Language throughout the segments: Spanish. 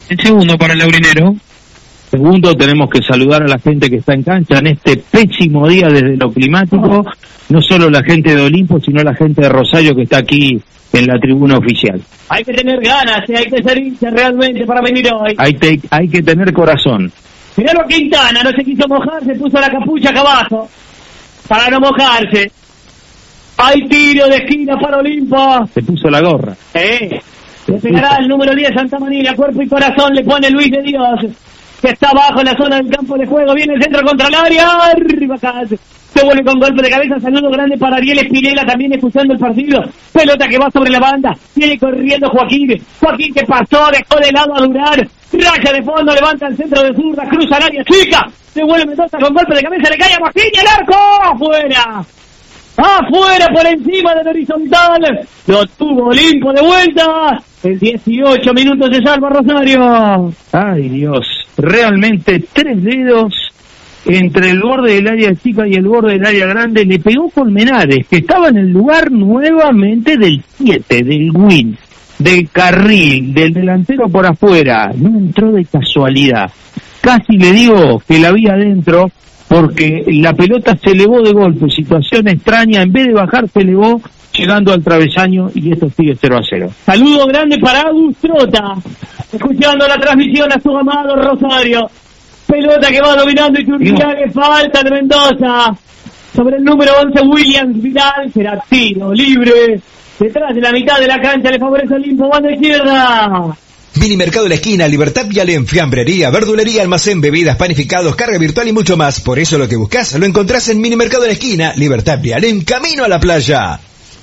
El segundo para el laurinero. Segundo, tenemos que saludar a la gente que está en cancha en este pésimo día desde lo climático, no solo la gente de Olimpo, sino la gente de Rosario que está aquí en la tribuna oficial. Hay que tener ganas, hay que ser hincha realmente para venir hoy. Hay que tener corazón. Mirá Quintana, no se quiso mojar, se puso la capucha acá abajo, para no mojarse. Hay tiro de esquina para Olimpo. Se puso la gorra. Le pegará el número 10 Santa Manila, cuerpo y corazón, le pone Luis de Dios, que está abajo en la zona del campo de juego, viene el centro contra el área, arriba acá, se vuelve con golpe de cabeza, saludo grande para Ariel Espinela, también expulsando el partido, pelota que va sobre la banda, viene corriendo Joaquín que pasó, dejó de lado a Durán, raya de fondo, levanta el centro de zurda, cruza el área chica, se vuelve Mendoza con golpe de cabeza, le cae a Joaquín y el arco, afuera por encima del horizontal, lo tuvo Olimpo de vuelta, en 18 minutos se salva Rosario. Ay Dios, realmente 3 dedos entre el borde del área chica y el borde del área grande, le pegó Colmenares, que estaba en el lugar nuevamente del 7, del win, del carril, del delantero por afuera, no entró de casualidad, casi le digo que la vi adentro, porque la pelota se elevó de golpe, situación extraña, en vez de bajar se elevó, llegando al travesaño, y esto sigue 0-0. Saludo grande para Agus Trota, escuchando la transmisión a su amado Rosario. Pelota que va dominando y Turquía, que falta de Mendoza. Sobre el número 11, Williams Vidal, será tiro libre. Detrás de la mitad de la cancha le favorece Olimpo, banda izquierda. Mini Mercado La Esquina, Libertad Vial en fiambrería, verdulería, almacén, bebidas, panificados, carga virtual y mucho más. Por eso lo que buscas lo encontrás en Mini Mercado La Esquina, Libertad Vial en camino a la playa.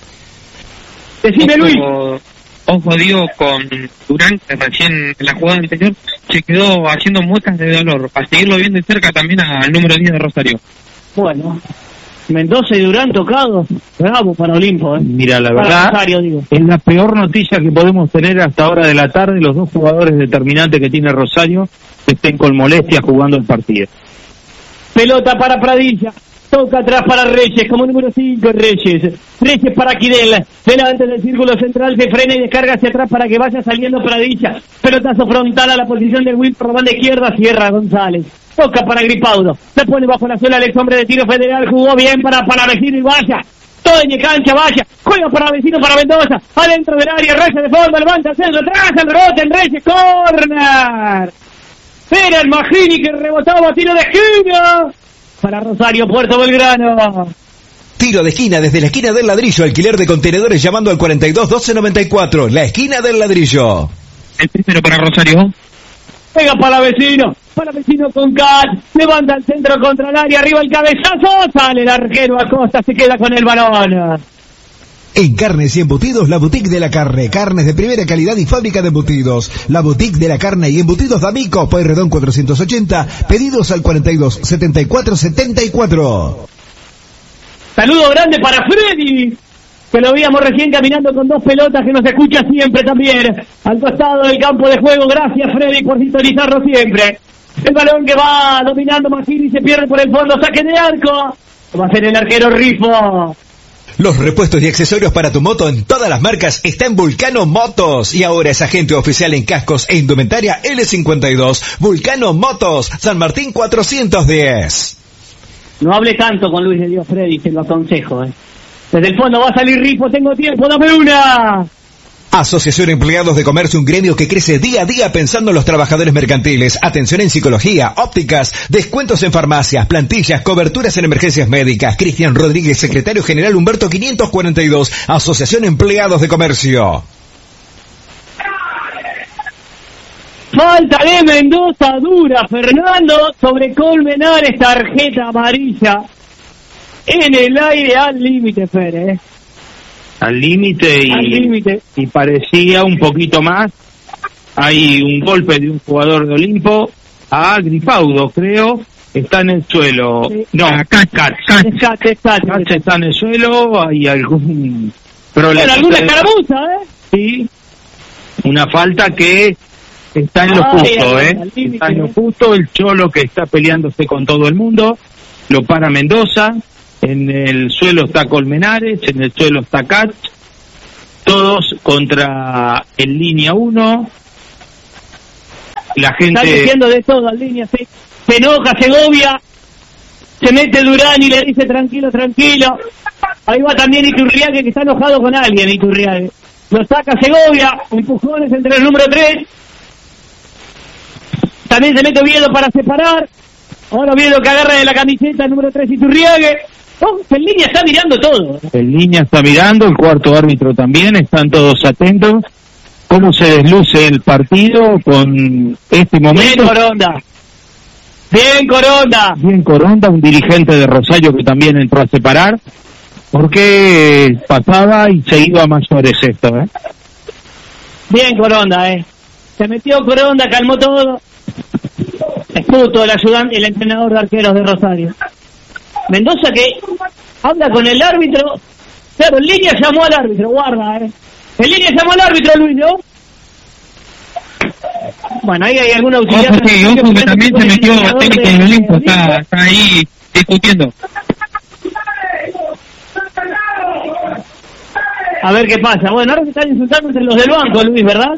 Decime, Luis. Ojo, Diego, con Durán, que recién en la jugada anterior se quedó haciendo muecas de dolor. A seguirlo bien de cerca también al número 10 de Rosario. Bueno, Mendoza y Durán tocados, bravo para Olimpo. Mira, la verdad, Rosario, es la peor noticia que podemos tener hasta ahora de la tarde, los 2 jugadores determinantes que tiene Rosario estén con molestias jugando el partido. Pelota para Pradilla, toca atrás para Reyes, como número 5 Reyes para Quidel, delante del círculo central, se frena y descarga hacia atrás para que vaya saliendo Pradilla, pelotazo frontal a la posición del Will por la banda izquierda, cierra González, toca para Gripaudo, se pone bajo la suela el ex hombre de tiro federal, jugó bien para Vecino y vaya, todo en cancha, vaya, juega para Vecino, para Mendoza, adentro del área, Reyes de fondo, levanta el centro, atrás el rebote en Reyes, corner, era el Magini que rebotaba, tiro de esquina, para Rosario, Puerto Belgrano. Tiro de esquina desde la esquina del ladrillo, alquiler de contenedores llamando al 42 12 94, la esquina del ladrillo. El primero para Rosario. Pega para Vecino con Cat, levanta el centro contra el área, arriba el cabezazo, sale el arquero Acosta, se queda con el balón. En Carnes y Embutidos, la Boutique de la Carne. Carnes de primera calidad y fábrica de embutidos. La Boutique de la Carne y Embutidos D'Amico, Pueyrredón 480. Pedidos al 42 74 74. Saludo grande para Freddy, que lo veíamos recién caminando con 2 pelotas, que nos escucha siempre también. Al costado del campo de juego. Gracias, Freddy, por sintonizarlo siempre. El balón que va dominando Magini se pierde por el fondo. Saque de arco. Va a ser el arquero Rifo. Los repuestos y accesorios para tu moto en todas las marcas está en Vulcano Motos. Y ahora es agente oficial en cascos e indumentaria L52. Vulcano Motos, San Martín 410. No hable tanto con Luis de Dios, Freddy, te lo aconsejo. Desde el fondo va a salir Rifo, tengo tiempo, dame una. Asociación Empleados de Comercio, un gremio que crece día a día pensando en los trabajadores mercantiles. Atención en psicología, ópticas, descuentos en farmacias, plantillas, coberturas en emergencias médicas. Cristian Rodríguez, secretario general Humberto 542. Asociación Empleados de Comercio. Falta de Mendoza, dura Fernando sobre Colmenares, tarjeta amarilla. En el aire al límite, Fer, Al límite y parecía un poquito más. Hay un golpe de un jugador de Olimpo a Gripaudo, creo. Está en el suelo. Sí. No, Cat está en el suelo. Hay algún problema. Bueno, alguna escaramuza, Sí. Una falta que está en lo justo, Está en lo justo. El Cholo que está peleándose con todo el mundo. Lo para Mendoza. En el suelo está Colmenares, en el suelo está Cat, todos contra el línea 1. la gente... Está diciendo de todo al línea, se enoja Segovia, se mete Durán y le dice tranquilo, tranquilo. Ahí va también Iturriague, que está enojado con alguien, Iturriague. Lo saca Segovia, empujones entre el número 3. También se mete Oviedo para separar. Ahora Oviedo que agarra de la camiseta el número 3 Iturriague. Oh, el línea está mirando todo. El línea está mirando, el cuarto árbitro también, están todos atentos. ¿Cómo se desluce el partido con este momento? Bien Coronda. Bien Coronda. Bien Coronda, un dirigente de Rosario que también entró a separar. Porque pasaba y se iba a mayores esto, Bien Coronda, Se metió Coronda, calmó todo. Esputo, el ayudante, el entrenador de arqueros de Rosario. Mendoza que habla con el árbitro. Claro, en línea llamó al árbitro, guarda, En línea llamó al árbitro, Luis, ¿no? Bueno, ahí hay alguna auxiliar. Ojo que también se metió técnico de Olimpo, está ahí discutiendo. A ver qué pasa. Bueno, ahora se están insultando entre los del banco, Luis, ¿verdad?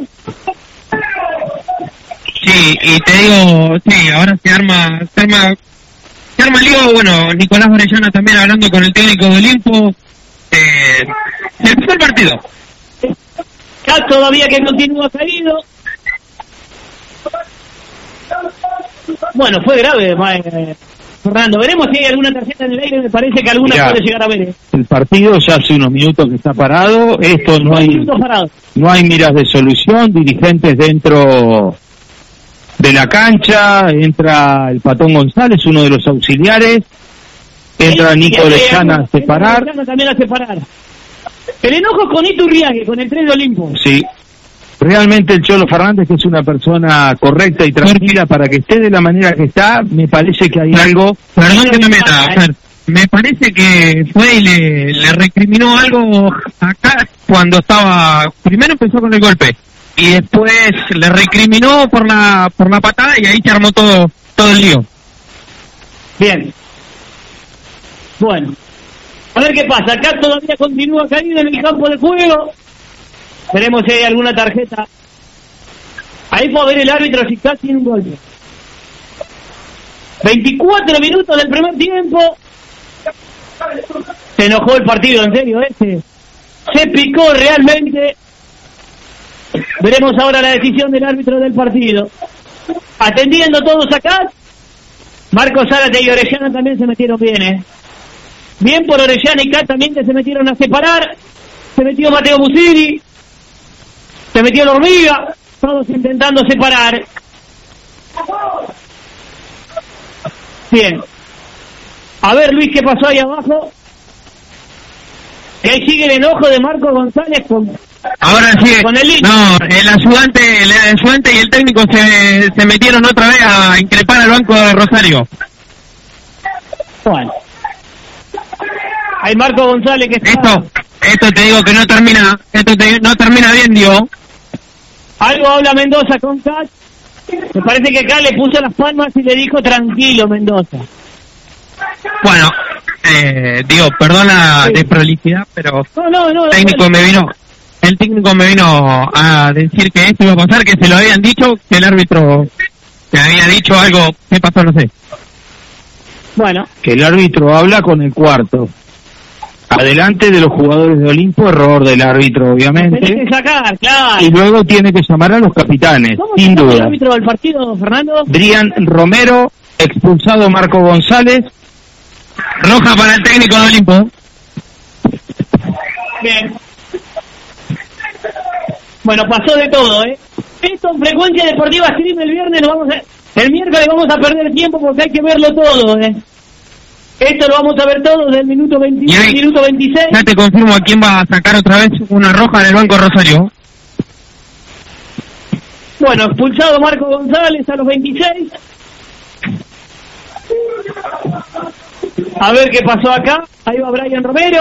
Sí, y te digo, sí, ahora se arma el lío. Bueno, Nicolás Orellana también hablando con el técnico de Olimpo. Se empezó el partido. Cat todavía que continúa caído. Bueno, fue grave, Fernando. Veremos si hay alguna tarjeta en el aire. Me parece que alguna puede llegar a ver. El partido ya hace unos minutos que está parado. Esto no hay miras de solución. Dirigentes dentro de la cancha. Entra el Patón González, uno de los auxiliares. Entra Nico Orellana a separar. También a separar. El enojo con Iturriague, con el 3 de Olimpo. Sí. Realmente el Cholo Fernández, que es una persona correcta y tranquila, para que esté de la manera que está, me parece que hay algo... Perdón que me meta, me parece que fue y le recriminó algo acá cuando estaba... Primero empezó con el golpe y después le recriminó por la patada y ahí se armó todo el lío. Bien. Bueno. A ver qué pasa. Acá todavía continúa caído en el campo de juego. Veremos si hay alguna tarjeta. Ahí puede ver el árbitro si casi tiene un golpe. 24 minutos del primer tiempo. Se enojó el partido, en serio, se picó realmente. Veremos ahora la decisión del árbitro del partido. Atendiendo todos acá. Marcos Zárate y Orellana también se metieron bien, Bien por Orellana y Cat también, que se metieron a separar. Se metió Mateo Busiri. Se metió la hormiga, todos intentando separar. Bien. A ver, Luis, ¿qué pasó ahí abajo? Que ahí sigue el enojo de Marco González con... Ahora sí, con el el ayudante y el técnico se metieron otra vez a increpar al banco de Rosario. Bueno. Hay Marco González que está... Esto te digo que no termina bien, Diego. Algo habla Mendoza con Cat. Me parece que acá le puso las palmas y le dijo tranquilo, Mendoza. Bueno, digo, perdón la desprolijidad, pero no, el técnico me vino a decir que esto iba a pasar, que se lo habían dicho, que el árbitro le había dicho algo. ¿Qué pasó? No sé. Bueno. Que el árbitro habla con el cuarto. Adelante de los jugadores de Olimpo, error del árbitro, obviamente. Tiene que sacar, claro. Y luego tiene que llamar a los capitanes, sin duda. ¿El árbitro del partido, Fernando? Drian Romero, expulsado Marco González. Roja para el técnico de Olimpo. Bien. Bueno, pasó de todo, Esto en Frecuencia Deportiva Stream el viernes el miércoles vamos a perder tiempo porque hay que verlo todo, Esto lo vamos a ver todo desde el minuto 21 al minuto 26. Ya te confirmo a quién va a sacar otra vez una roja del Banco Rosario. Bueno, expulsado Marco González a los 26. A ver qué pasó acá. Ahí va Brian Romero.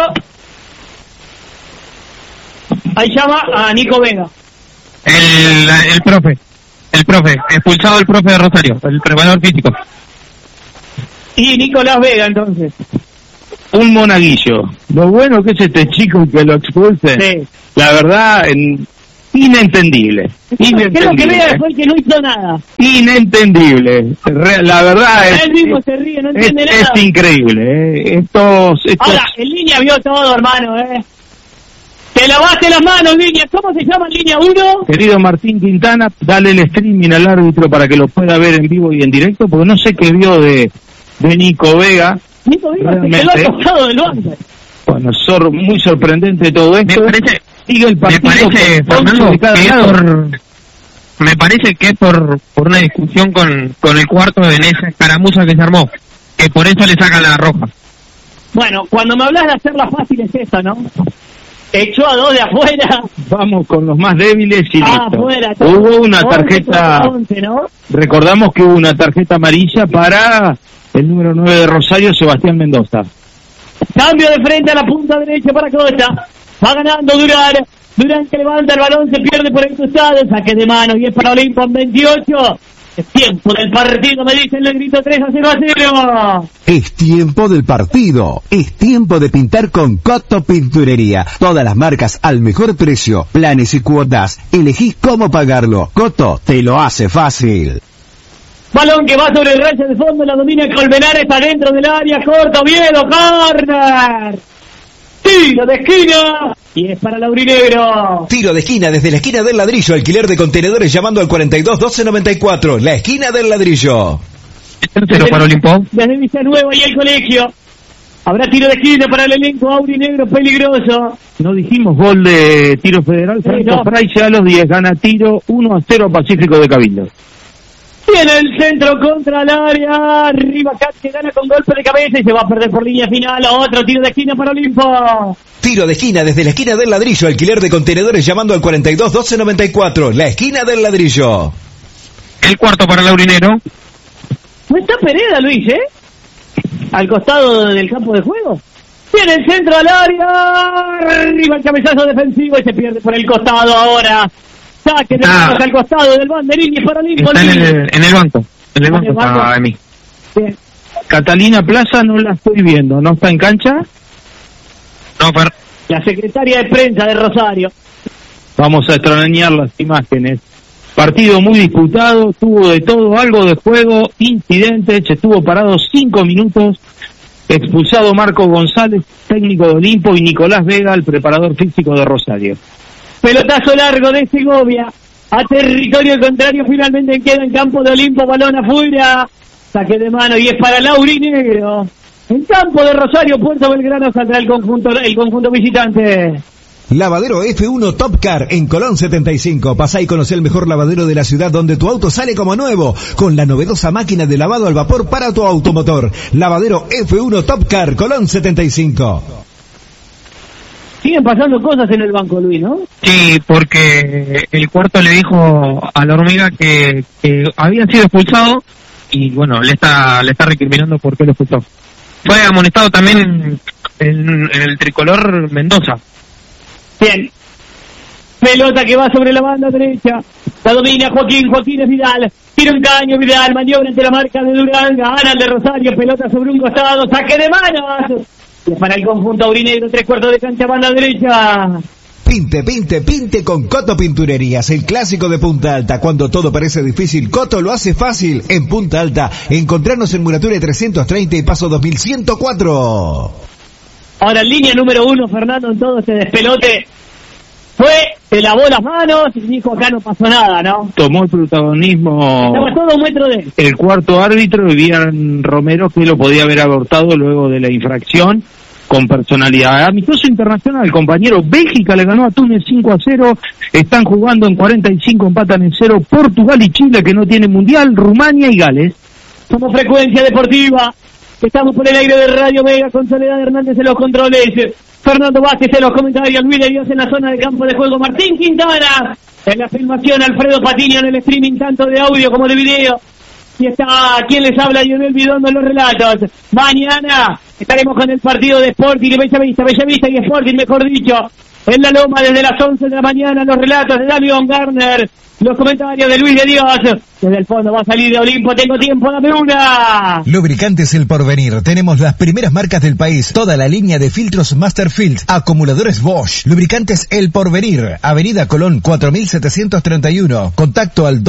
Ahí llama a Nico Vega. El profe. Expulsado el profe de Rosario, el preparador físico. Y Nicolás Vega, entonces. Un monaguillo. Lo bueno que es este chico que lo expulse. Sí. La verdad, inentendible. Creo que Vega fue el que no hizo nada. Inentendible. La verdad es... Él mismo se ríe, no entiende nada. Es increíble. Ahora, en línea vio todo, hermano, Te lavaste las manos, línea. ¿Cómo se llama línea 1? Querido Martín Quintana, dale el streaming al árbitro para que lo pueda ver en vivo y en directo, porque no sé qué vio de Nico Vega. Nico Vega se quedó al costado del banco. Bueno, muy sorprendente todo esto. Sigue el partido. Me parece, Fernando, me parece que es por una discusión con el cuarto en esa escaramuza que se armó, que por eso le sacan la roja. Bueno, cuando me hablas de hacerla fácil es esa, ¿no? Echó a 2 de afuera. Vamos con los más débiles y listo. Afuera, hubo una tarjeta, 11, ¿no? Recordamos que hubo una tarjeta amarilla para el número 9 de Rosario, Sebastián Mendoza. Cambio de frente a la punta derecha para Costa. Va ganando Durán. Durán que levanta el balón, se pierde por el costado. Saque de mano y es para Olimpo en 28. Es tiempo del partido, me dicen, le grito 3-0. Es tiempo del partido. Es tiempo de pintar con Coto Pinturería. Todas las marcas al mejor precio. Planes y cuotas. Elegís cómo pagarlo. Coto te lo hace fácil. Balón que va sobre el raya de fondo, la domina Colmenares, está dentro del área, corta, Oviedo, corner. Tiro de esquina y es para Laurinegro. Tiro de esquina desde la esquina del ladrillo, alquiler de contenedores llamando al 42 12 94, la esquina del ladrillo. Tercero para Olimpo. Desde Villanueva y el colegio. Habrá tiro de esquina para el elenco aurinegro peligroso. No dijimos gol de tiro federal, Franco Fraile a los 10, gana tiro 1-0 Pacífico de Cabildo. Tiene el centro contra el área. Arriba Cat que gana con golpe de cabeza y se va a perder por línea final. Otro tiro de esquina para Olimpo. Tiro de esquina desde la esquina del ladrillo, alquiler de contenedores llamando al 42 12 94, la esquina del ladrillo. El cuarto para Laurinegro. No está Pereda, Luis, al costado del campo de juego. Tiene el centro al área. Arriba el cabezazo defensivo y se pierde por el costado ahora. Saque de manos al costado del banderín y para Olimpo. Está en el banco. En el banco está Emi. Bien. Catalina Plaza no la estoy viendo, ¿no está en cancha? No, pero... La secretaria de prensa de Rosario. Vamos a extrañar las imágenes. Partido muy disputado, tuvo de todo, algo de juego, incidentes, estuvo parado 5 minutos. Expulsado Marco González, técnico de Olimpo, y Nicolás Vega, el preparador físico de Rosario. Pelotazo largo de Segovia a territorio contrario, finalmente queda en campo de Olimpo, balón afuera, saque de mano y es para Laurinegro. En campo de Rosario, Puerto Belgrano saldrá el conjunto visitante. Lavadero F1 Top Car en Colón 75. Pasá y conocé el mejor lavadero de la ciudad donde tu auto sale como nuevo, con la novedosa máquina de lavado al vapor para tu automotor. Lavadero F1 Top Car, Colón 75. Siguen pasando cosas en el banco, Luis, ¿no? Sí, porque el cuarto le dijo a la hormiga que había sido expulsado y bueno, le está recriminando por qué lo expulsó. Fue amonestado también en el tricolor Mendoza. Bien. Pelota que va sobre la banda derecha. La domina Joaquín es Vidal. Tira un caño Vidal, maniobra entre la marca de Durán. Gana el de Rosario, pelota sobre un costado. Saque de manos. Y para el conjunto aurinegro, 3/4 de cancha, banda derecha. Pinte con Coto Pinturerías, el clásico de Punta Alta. Cuando todo parece difícil, Coto lo hace fácil. En Punta Alta, encontrarnos en Murature 330 y Paso 2104. Ahora en línea número 1, Fernando, en todo ese despelote. Se lavó las manos y dijo acá no pasó nada, ¿no? Tomó el protagonismo. Estaba todo un metro de él. El cuarto árbitro, Vivian Romero, que lo podía haber abortado luego de la infracción con personalidad. Amistoso internacional, compañero. Bélgica le ganó a Túnez 5-0. Están jugando en 45, empatan en 0 Portugal y Chile, que no tienen mundial, Rumania y Gales. Somos Frecuencia Deportiva. Estamos por el aire de Radio Mega con Soledad Hernández en los controles. Fernando Vázquez en los comentarios, Luis de Dios en la zona de campo de juego, Martín Quintana en la filmación, Alfredo Patiño en el streaming tanto de audio como de video. Y está quien les habla, Lionel Bidondo en los relatos. Mañana estaremos con el partido de Sporting y Bellavista y Sporting, mejor dicho. En la Loma desde las 11 de la mañana, los relatos de Damián Garner, los comentarios de Luis de Dios. Desde el fondo va a salir de Olimpo, tengo tiempo, dame una. Lubricantes El Porvenir. Tenemos las primeras marcas del país. Toda la línea de filtros Masterfield, acumuladores Bosch. Lubricantes El Porvenir. Avenida Colón 4731. Contacto al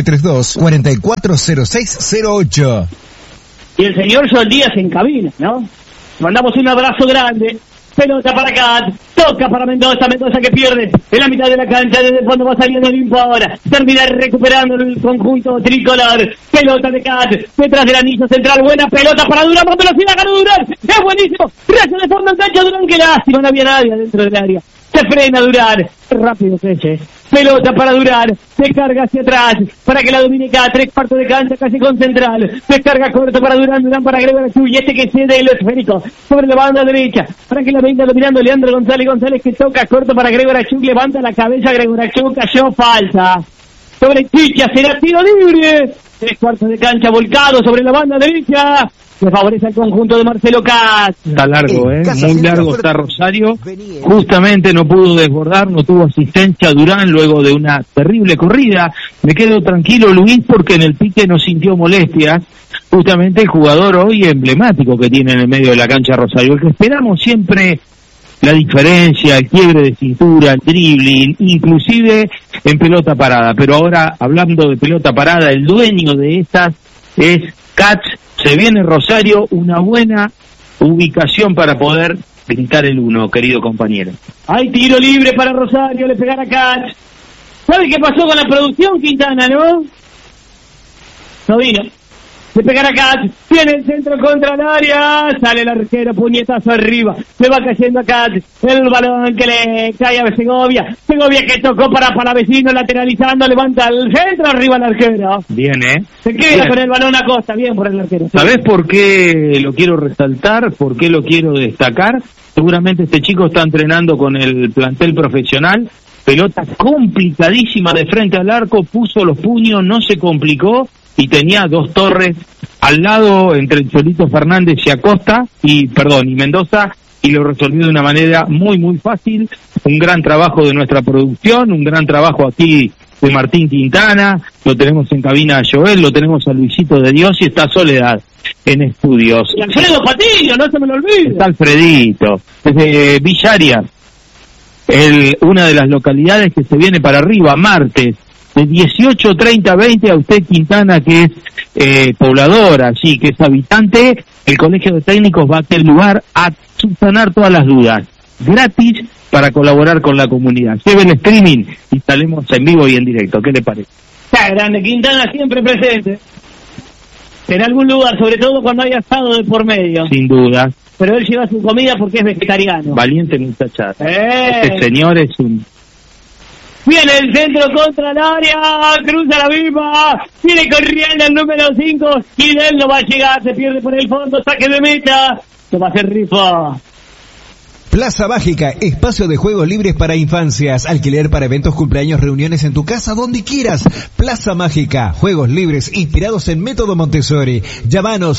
2932-440608. Y el señor Sol Díaz en cabina, ¿no? Mandamos un abrazo grande. Pelota para Cat, toca para Mendoza que pierde en la mitad de la cancha, desde el fondo va saliendo Olimpo ahora, termina recuperando el conjunto tricolor, pelota de Cat, detrás del anillo central, buena pelota para Durán, con velocidad ganó Durán, es buenísimo, recha de fondo en cancha Durán, que lástima, no había nadie dentro del área, se frena Durán, rápido Feche, pelota para Durán, se carga hacia atrás, para que la domine Cat, 3/4 de cancha casi con central, se carga corto para Durán, Durán para Gregorio y este que cede el esférico, sobre la banda derecha, para que la venga dominando Leandro González que toca corto para Gregorio Achuk, levanta la cabeza Gregorio Achuk, cayó falta, sobre Chicha, será tiro libre, 3/4 de cancha volcado sobre la banda derecha, que favorece al conjunto de Marcelo Katz. Está largo, muy largo está Rosario, justamente no pudo desbordar, no tuvo asistencia Durán luego de una terrible corrida. Me quedo tranquilo, Luis, porque en el pique no sintió molestias, justamente el jugador hoy emblemático que tiene en el medio de la cancha Rosario, el que esperamos siempre la diferencia, el quiebre de cintura, el dribbling, inclusive en pelota parada. Pero ahora, hablando de pelota parada, el dueño de estas es Katz. Se viene Rosario, una buena ubicación para poder gritar el 1, querido compañero. Hay tiro libre para Rosario, le pegará a Katz. ¿Sabe qué pasó con la producción, Quintana, no? No vino. Le pegará a Katz, tiene el centro contra el área, sale el arquero, puñetazo arriba, le va cayendo a Katz, el balón que le cae a Segovia que tocó para vecino, lateralizando, levanta el centro, arriba el arquero. Bien, Se queda con el balón a Costa, bien por el arquero. ¿Sabés por qué lo quiero resaltar? ¿Por qué lo quiero destacar? Seguramente este chico está entrenando con el plantel profesional, pelota complicadísima de frente al arco, puso los puños, no se complicó, y tenía dos torres al lado entre el Cholito Fernández y Acosta, y Mendoza, y lo resolvió de una manera muy muy fácil. Un gran trabajo de nuestra producción, un gran trabajo aquí de Martín Quintana, lo tenemos en cabina a Joel, lo tenemos a Luisito de Dios y está Soledad en estudios. Y Alfredo Patiño, no se me lo olvide. Está Alfredito, desde Villaria, una de las localidades que se viene para arriba, martes, de 18:30 a 20, a usted Quintana, que es pobladora, sí, que es habitante, el Colegio de Técnicos va a aquel lugar a subsanar todas las dudas, gratis para colaborar con la comunidad. Lleve el streaming y salimos en vivo y en directo, ¿qué le parece? Está grande, Quintana siempre presente, en algún lugar, sobre todo cuando hay asado de por medio. Sin duda. Pero él lleva su comida porque es vegetariano. Valiente muchachada. Este señor es un... Viene el centro contra el área, cruza la misma, viene corriendo el número 5, Kidel no va a llegar, se pierde por el fondo, saque de meta, se va a hacer rifa. Plaza Mágica, espacio de juegos libres para infancias, alquiler para eventos, cumpleaños, reuniones en tu casa, donde quieras. Plaza Mágica, juegos libres inspirados en método Montessori. Llámanos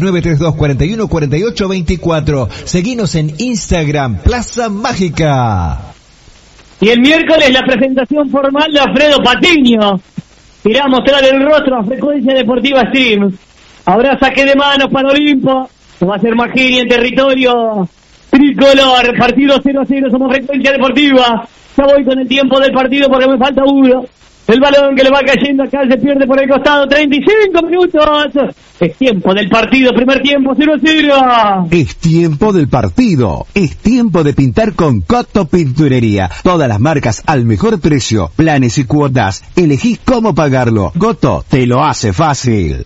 2932-414824. Seguinos en Instagram, Plaza Mágica. Y el miércoles la presentación formal de Alfredo Patiño. Irá a mostrar el rostro a Frecuencia Deportiva Stream. Habrá saque de manos para Olimpo. Se va a hacer Magini en territorio tricolor. Partido 0-0, somos Frecuencia Deportiva. Ya voy con el tiempo del partido porque me falta uno. El balón que le va cayendo acá se pierde por el costado. 35 minutos. Es tiempo del partido. Primer tiempo 0-0. Es tiempo del partido. Es tiempo de pintar con Coto Pinturería. Todas las marcas al mejor precio. Planes y cuotas. Elegís cómo pagarlo. Coto te lo hace fácil.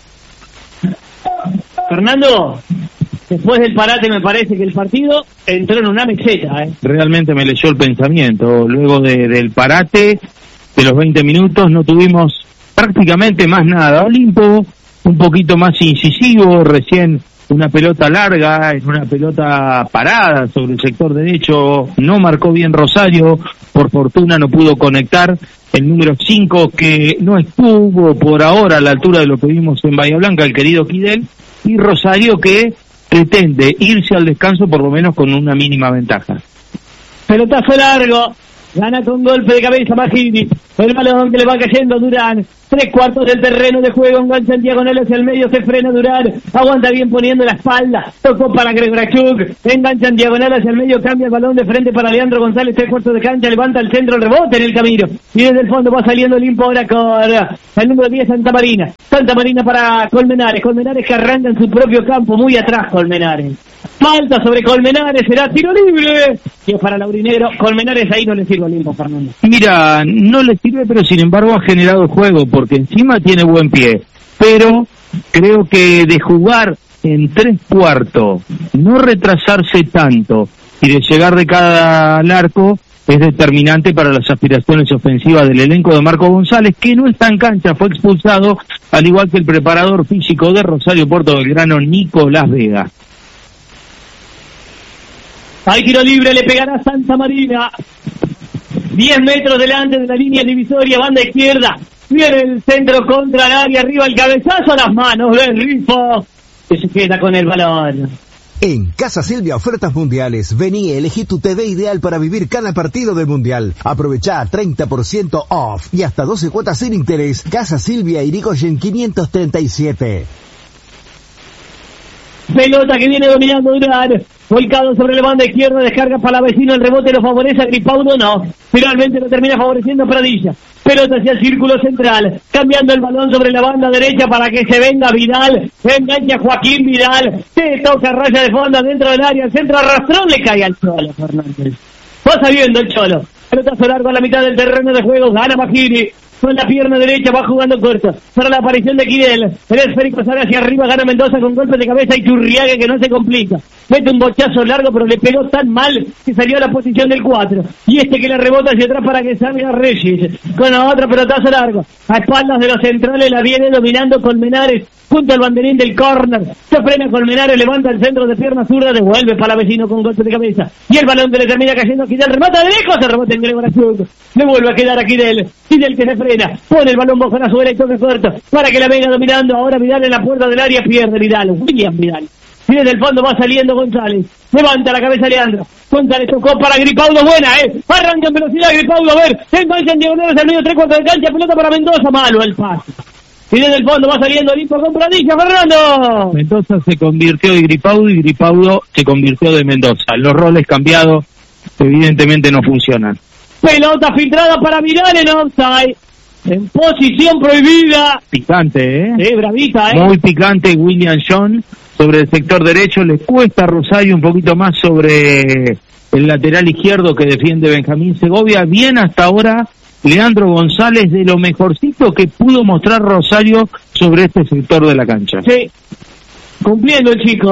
Fernando, después del parate me parece que el partido entró en una meseta. Realmente me leyó el pensamiento. Luego del parate de los 20 minutos no tuvimos prácticamente más nada. Olimpo un poquito más incisivo, recién una pelota larga, en una pelota parada sobre el sector derecho, no marcó bien Rosario, por fortuna no pudo conectar el número 5 que no estuvo por ahora a la altura de lo que vimos en Bahía Blanca, el querido Kidel, y Rosario que pretende irse al descanso por lo menos con una mínima ventaja. Pelotazo largo. Gana con golpe de cabeza Magini. El balón que le va cayendo a Durán. 3/4 del terreno de juego. Engancha en diagonal hacia el medio. Se frena Durán. Aguanta bien poniendo la espalda. Tocó para Gregorachuk. Engancha en diagonal hacia el medio. Cambia el balón de frente para Leandro González. 3/4 de cancha. Levanta el centro. El rebote en el camino. Y desde el fondo va saliendo limpio ahora con el número 10 Santa Marina. Santa Marina para Colmenares. Colmenares que arranca en su propio campo. Muy atrás Colmenares. Falta sobre Colmenares. Será tiro libre. Y es para Laurinegro. Colmenares ahí no le sirve limpo, Fernando. Mira, no le sirve, pero sin embargo ha generado juego, porque encima tiene buen pie. Pero creo que de jugar en 3/4, no retrasarse tanto y de llegar de cada al arco, es determinante para las aspiraciones ofensivas del elenco de Marco González, que no está en cancha, fue expulsado, al igual que el preparador físico de Rosario Puerto Belgrano, Nicolás Vega. Hay tiro libre, le pegará Santa Marina. 10 metros delante de la línea divisoria, banda izquierda. Viene el centro contra el área, arriba el cabezazo a las manos del Rifo, que se queda con el balón. En Casa Silvia Ofertas Mundiales, vení, elegí tu TV ideal para vivir cada partido del Mundial. Aprovechá 30% off y hasta 12 cuotas sin interés. Casa Silvia, Irigoyen 537. Pelota que viene dominando Durán. Volcado sobre la banda izquierda, descarga para la vecino, el rebote lo favorece a Gripaudo, no. Finalmente lo termina favoreciendo Pradilla. Pelota hacia el círculo central, cambiando el balón sobre la banda derecha para que se venga Vidal. Engancha Joaquín Vidal, se toca raya de fondo dentro del área, el centro arrastrón le cae al Cholo Fernández. Va saliendo el Cholo. Pelotazo largo a la mitad del terreno de juego, gana Magini. Con la pierna derecha va jugando corto para la aparición de Quirel. El esférico sale hacia arriba, gana Mendoza con golpe de cabeza y Churriaga que no se complica. Mete un bochazo largo pero le pegó tan mal que salió a la posición del 4. Y este que le rebota hacia atrás para que salga Reyes. Con la otra pelotazo largo. A espaldas de los centrales la viene dominando Colmenares. Junto al banderín del córner. Se frena Colmenares, levanta el centro de pierna zurda, devuelve para vecino con golpe de cabeza. Y el balón que le termina cayendo a Quirel. Remata de lejos, se rebota en Gregorachuk. Le vuelve a quedar a Quirel. Quirel que se frena. Pone el balón bajo la suela y toca corto. Para que la venga dominando. Ahora Vidal en la puerta del área. Pierde Vidal. William Vidal. Y desde el fondo va saliendo González. Levanta la cabeza Leandro. González tocó para Gripaudo. Buena, arranca en velocidad Gripaudo. A ver. Engancha en diagonal hacia el medio 3/4 de cancha. Pelota para Mendoza. Malo el pase. Y desde el fondo va saliendo limpio con Pradilla, Fernando. Mendoza se convirtió de Gripaudo y Gripaudo se convirtió de Mendoza. Los roles cambiados evidentemente no funcionan. Pelota filtrada para Vidal en offside. En posición prohibida. Picante, Bravita, Muy picante William John sobre el sector derecho. Le cuesta a Rosario un poquito más sobre el lateral izquierdo que defiende Benjamín Segovia. Bien hasta ahora Leandro González, de lo mejorcito que pudo mostrar Rosario sobre este sector de la cancha. Sí, cumpliendo el chico,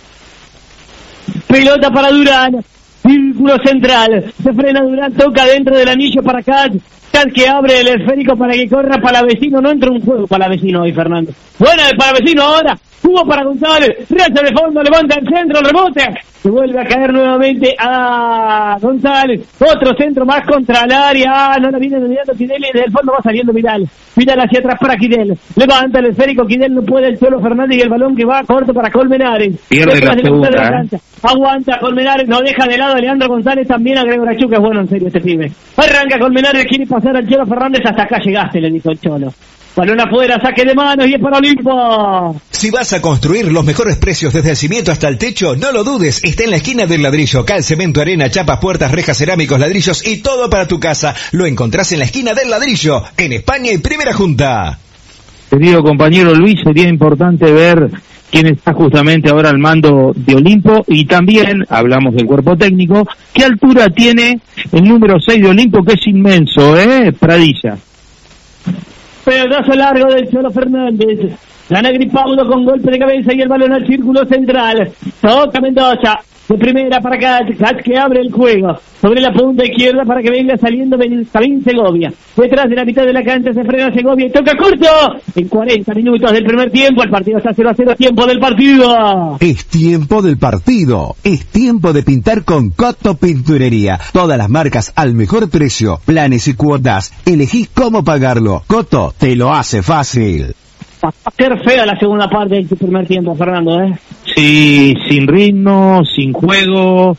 Pelota para Durán, círculo central, se frena Durán, toca dentro del anillo para Cat que abre el esférico para que corra para vecino, no entra un juego para vecino hoy, Fernando. Buena para vecino ahora, jugó para González, recha de fondo, levanta el centro, rebote, se vuelve a caer nuevamente a González, otro centro más contra el área, no la viene dominando Quidel y desde el fondo va saliendo Vidal hacia atrás para Quidel, levanta el esférico, Quidel no puede, el Cholo Fernández y el balón que va corto para Colmenares. Pierde la segunda, Aguanta Colmenares, no deja de lado a Leandro González, también a Gregorachuk, que es bueno en serio este pibe. Arranca Colmenares, quiere pasar al Cholo Fernández, hasta acá llegaste, le dijo el Cholo. Balón afuera, saque de manos y es para Olimpo. Si vas a construir los mejores precios desde el cimiento hasta el techo, no lo dudes, está en la esquina del ladrillo. Cal, cemento, arena, chapas, puertas, rejas, cerámicos, ladrillos y todo para tu casa. Lo encontrás en la esquina del ladrillo, en España y Primera Junta. Querido compañero Luis, sería importante ver quién está justamente ahora al mando de Olimpo y también, hablamos del cuerpo técnico, qué altura tiene el número 6 de Olimpo, que es inmenso, Pradilla. Pedazo largo del Cholo Fernández. Gana Gripaudo con golpe de cabeza y el balón al círculo central. Toca Mendoza. De primera para Cat que abre el juego. Sobre la punta izquierda para que venga saliendo Benjamín Segovia. Detrás de la mitad de la cancha se frena Segovia y toca corto. En 40 minutos del primer tiempo, el partido está 0-0, tiempo del partido. Es tiempo del partido. Es tiempo de pintar con Coto Pinturería. Todas las marcas al mejor precio. Planes y cuotas. Elegí cómo pagarlo. Coto te lo hace fácil. Va a ser fea la segunda parte del primer tiempo, Fernando, Sí, sin ritmo, sin juego,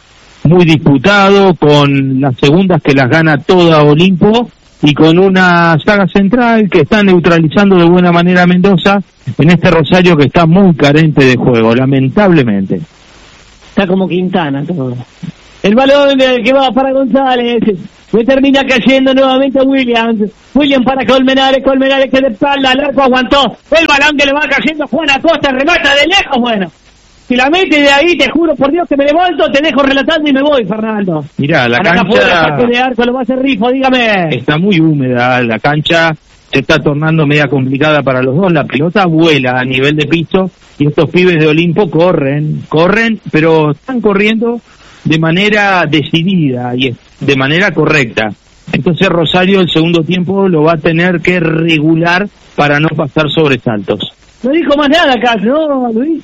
muy disputado, con las segundas que las gana toda Olimpo, y con una saga central que está neutralizando de buena manera a Mendoza en este Rosario que está muy carente de juego, lamentablemente. Está como Quintana todo. El balón que va para González, que termina cayendo nuevamente a Williams. Williams para Colmenares que de espalda al arco aguantó. El balón que le va cayendo a Juan Acosta, remata de lejos, bueno. Si la mete de ahí, te juro por Dios que me levanto, te dejo relatando y me voy, Fernando. Mirá, la cancha... Saque de arco, lo va a hacer Rifo, dígame. Está muy húmeda, la cancha se está tornando media complicada para los dos, la pelota vuela a nivel de piso y estos pibes de Olimpo corren, pero están corriendo de manera decidida y de manera correcta. Entonces Rosario el segundo tiempo lo va a tener que regular para no pasar sobresaltos. No dijo más nada acá, ¿no, Luis?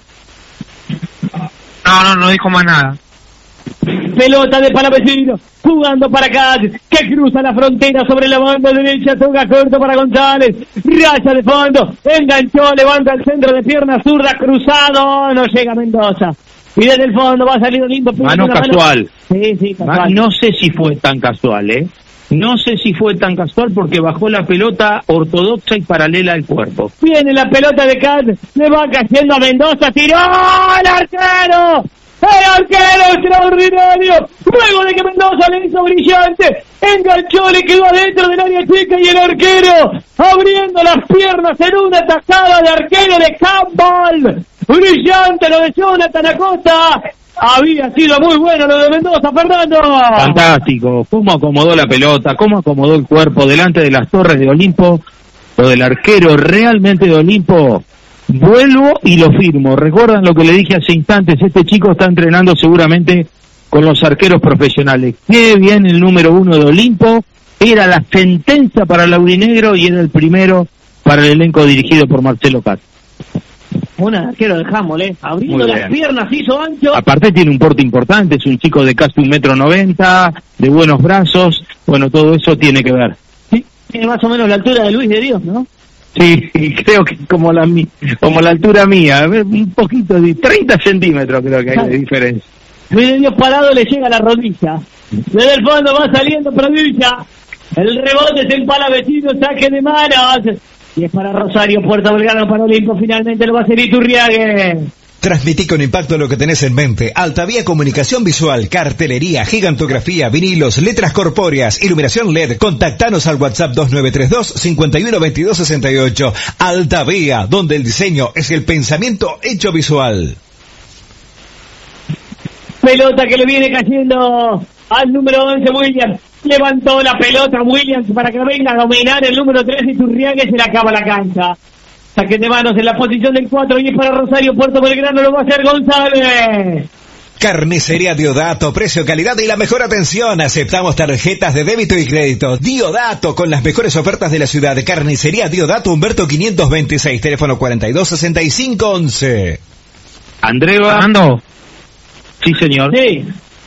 No dijo más nada. Pelota de Palavecino, jugando para acá, que cruza la frontera sobre la banda derecha, toca corto para González, racha de fondo, enganchó, levanta el centro de pierna zurda, cruzado, no llega Mendoza. Y desde el fondo va a salir lindo. Mano casual. Sí, casual. No sé si fue tan casual, No sé si fue tan casual porque bajó la pelota ortodoxa y paralela al cuerpo. Viene la pelota de Cat, le va cayendo a Mendoza, tiró el arquero. ¡El arquero extraordinario! Luego de que Mendoza le hizo brillante, enganchó, le quedó adentro del área chica y el arquero abriendo las piernas en una tajada de arquero de Campbell. Brillante lo de Jonathan Acosta. Había sido muy bueno lo de Mendoza, Fernando. Fantástico. Cómo acomodó la pelota, cómo acomodó el cuerpo delante de las torres de Olimpo. Lo del arquero realmente de Olimpo. Vuelvo y lo firmo. ¿Recuerdan lo que le dije hace instantes? Este chico está entrenando seguramente con los arqueros profesionales. Qué bien el número 1 de Olimpo. Era la sentencia para el aurinegro y era el primero para el elenco dirigido por Marcelo Cat. Un arquero de handball, abriendo las piernas, hizo ancho. Aparte tiene un porte importante, es un chico de casi 1,90 m, de buenos brazos. Bueno, todo eso tiene que ver. Sí, tiene más o menos la altura de Luis de Dios, ¿no? Sí, creo que como la altura mía, un poquito de 30 centímetros creo que hay de diferencia. Luis de Dios parado le llega a la rodilla. Desde el fondo va saliendo Prodilla. El rebote es el Palavecino, saque de manos. Y es para Rosario, Puerto Belgrano, para Olimpo, finalmente lo va a hacer Iturriague. Transmití con impacto lo que tenés en mente. Altavía Comunicación Visual, cartelería, gigantografía, vinilos, letras corpóreas, iluminación LED. Contactanos al WhatsApp 2932-512268. Altavía, donde el diseño es el pensamiento hecho visual. Pelota que le viene cayendo al número 11, Williams. Levantó la pelota Williams para que venga a dominar el número 3 y Turriague se le acaba la cancha. Saque de manos en la posición del 4 y es para Rosario, Puerto Belgrano, lo va a hacer González. Carnicería Diodato, precio, calidad y la mejor atención. Aceptamos tarjetas de débito y crédito. Diodato, con las mejores ofertas de la ciudad. Carnicería Diodato, Humberto 526, teléfono 426511. Andreva. ¿Ando? Sí, señor. Sí.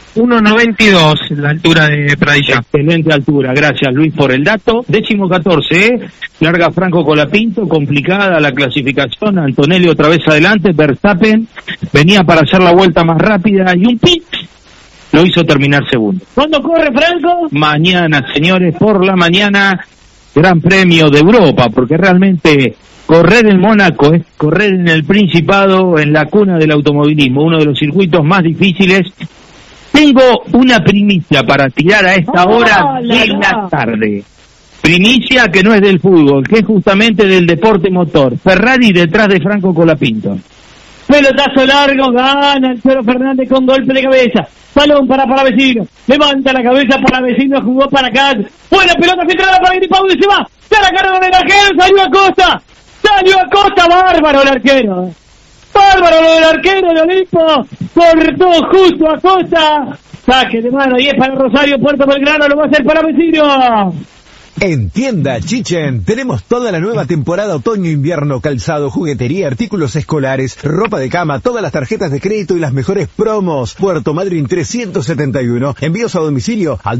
1.92 la altura de Pradilla. Excelente altura, gracias Luis por el dato. 14º, larga Franco Colapinto, complicada la clasificación, Antonelli otra vez adelante, Verstappen venía para hacer la vuelta más rápida y un pit lo hizo terminar segundo. ¿Cuándo corre Franco? Mañana, señores, por la mañana, Gran Premio de Europa, porque realmente correr en Mónaco es correr en el Principado, en la cuna del automovilismo, uno de los circuitos más difíciles. Tengo una primicia para tirar a esta hora de la tarde. Primicia que no es del fútbol, que es justamente del deporte motor. Ferrari detrás de Franco Colapinto. Pelotazo largo, gana el Choro Fernández con golpe de cabeza. Balón para Palavecino. Levanta la cabeza Palavecino, jugó para acá. Buena pelota filtrada para Gripaudo y se va. Se la cargaron el arquero, salió a Costa. Salió a Costa, bárbaro el arquero. Bárbaro lo del arquero de Olimpo, cortó justo a Costa, saque de mano y es para Rosario, Puerto Belgrano, lo va a hacer para Vecino. En Tienda Chichen tenemos toda la nueva temporada otoño-invierno, calzado, juguetería, artículos escolares, ropa de cama, todas las tarjetas de crédito y las mejores promos. Puerto Madryn 371, envíos a domicilio al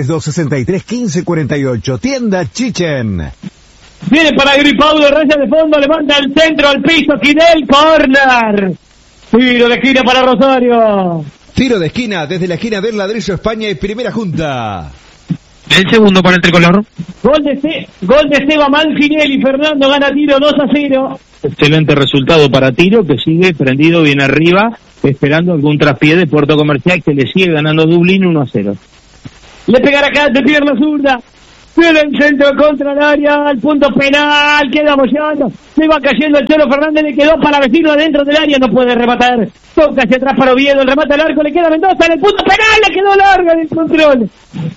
2932-631548. Tienda Chichen. Viene para Gripaudo, raya de fondo, levanta el centro al piso, Quinel, corner. Tiro de esquina para Rosario. Tiro de esquina desde la esquina del Ladrillo España y Primera Junta. El segundo para el tricolor. Gol de Seba Mancinelli. Fernando gana Tiro 2-0. Excelente resultado para Tiro, que sigue prendido bien arriba, esperando algún traspié de Puerto Comercial, que le sigue ganando Dublín 1-0. Le pegará acá de pierna zurda. Viene el centro contra el área, al punto penal, queda bollando, se va cayendo el Cholo Fernández, le quedó para vecino adentro del área, no puede rematar, toca hacia atrás para Oviedo, el remate al arco, le queda a Mendoza en el punto penal, le quedó larga en el control,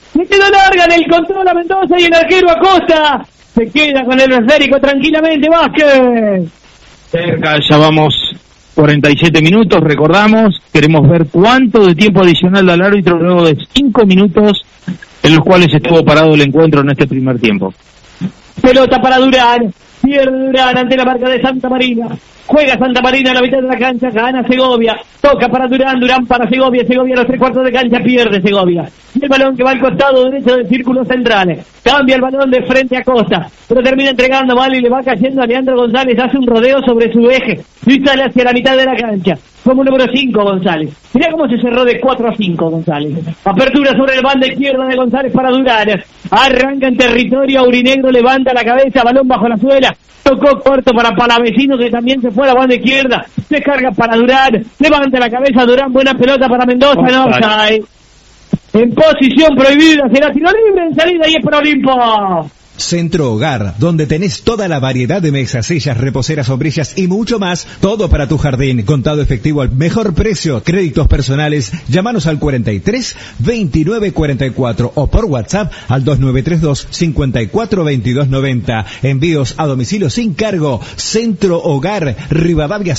a Mendoza y el arquero Acosta, se queda con el esférico tranquilamente, Vázquez. Cerca, ya vamos 47 minutos, recordamos, queremos ver cuánto de tiempo adicional da el árbitro luego de 5 minutos en los cuales estuvo parado el encuentro en este primer tiempo. Pelota para Durán, pierde Durán ante la marca de Santa Marina, juega Santa Marina a la mitad de la cancha, gana Segovia, toca para Durán, Durán para Segovia, Segovia a los 3/4 de cancha, pierde Segovia, y el balón que va al costado derecho del círculo central, cambia el balón de frente a Costa, pero termina entregando mal y le va cayendo a Leandro González, hace un rodeo sobre su eje, y sale hacia la mitad de la cancha, como número 5 González, mirá cómo se cerró de 4-5 González, apertura sobre el banda izquierda de González para Durán, arranca en territorio aurinegro, levanta la cabeza, balón bajo la suela, tocó corto para Palavecino, que también se fue a la banda izquierda, descarga para Durán, levanta la cabeza Durán, buena pelota para Mendoza, no offside. En posición prohibida, será tiro libre en salida y es para Olimpo. Centro Hogar, donde tenés toda la variedad de mesas, sillas, reposeras, sombrillas y mucho más, todo para tu jardín, contado efectivo al mejor precio, créditos personales, llámanos al 43 29 44 o por WhatsApp al 2932 54 22 90, envíos a domicilio sin cargo, Centro Hogar, Rivadavia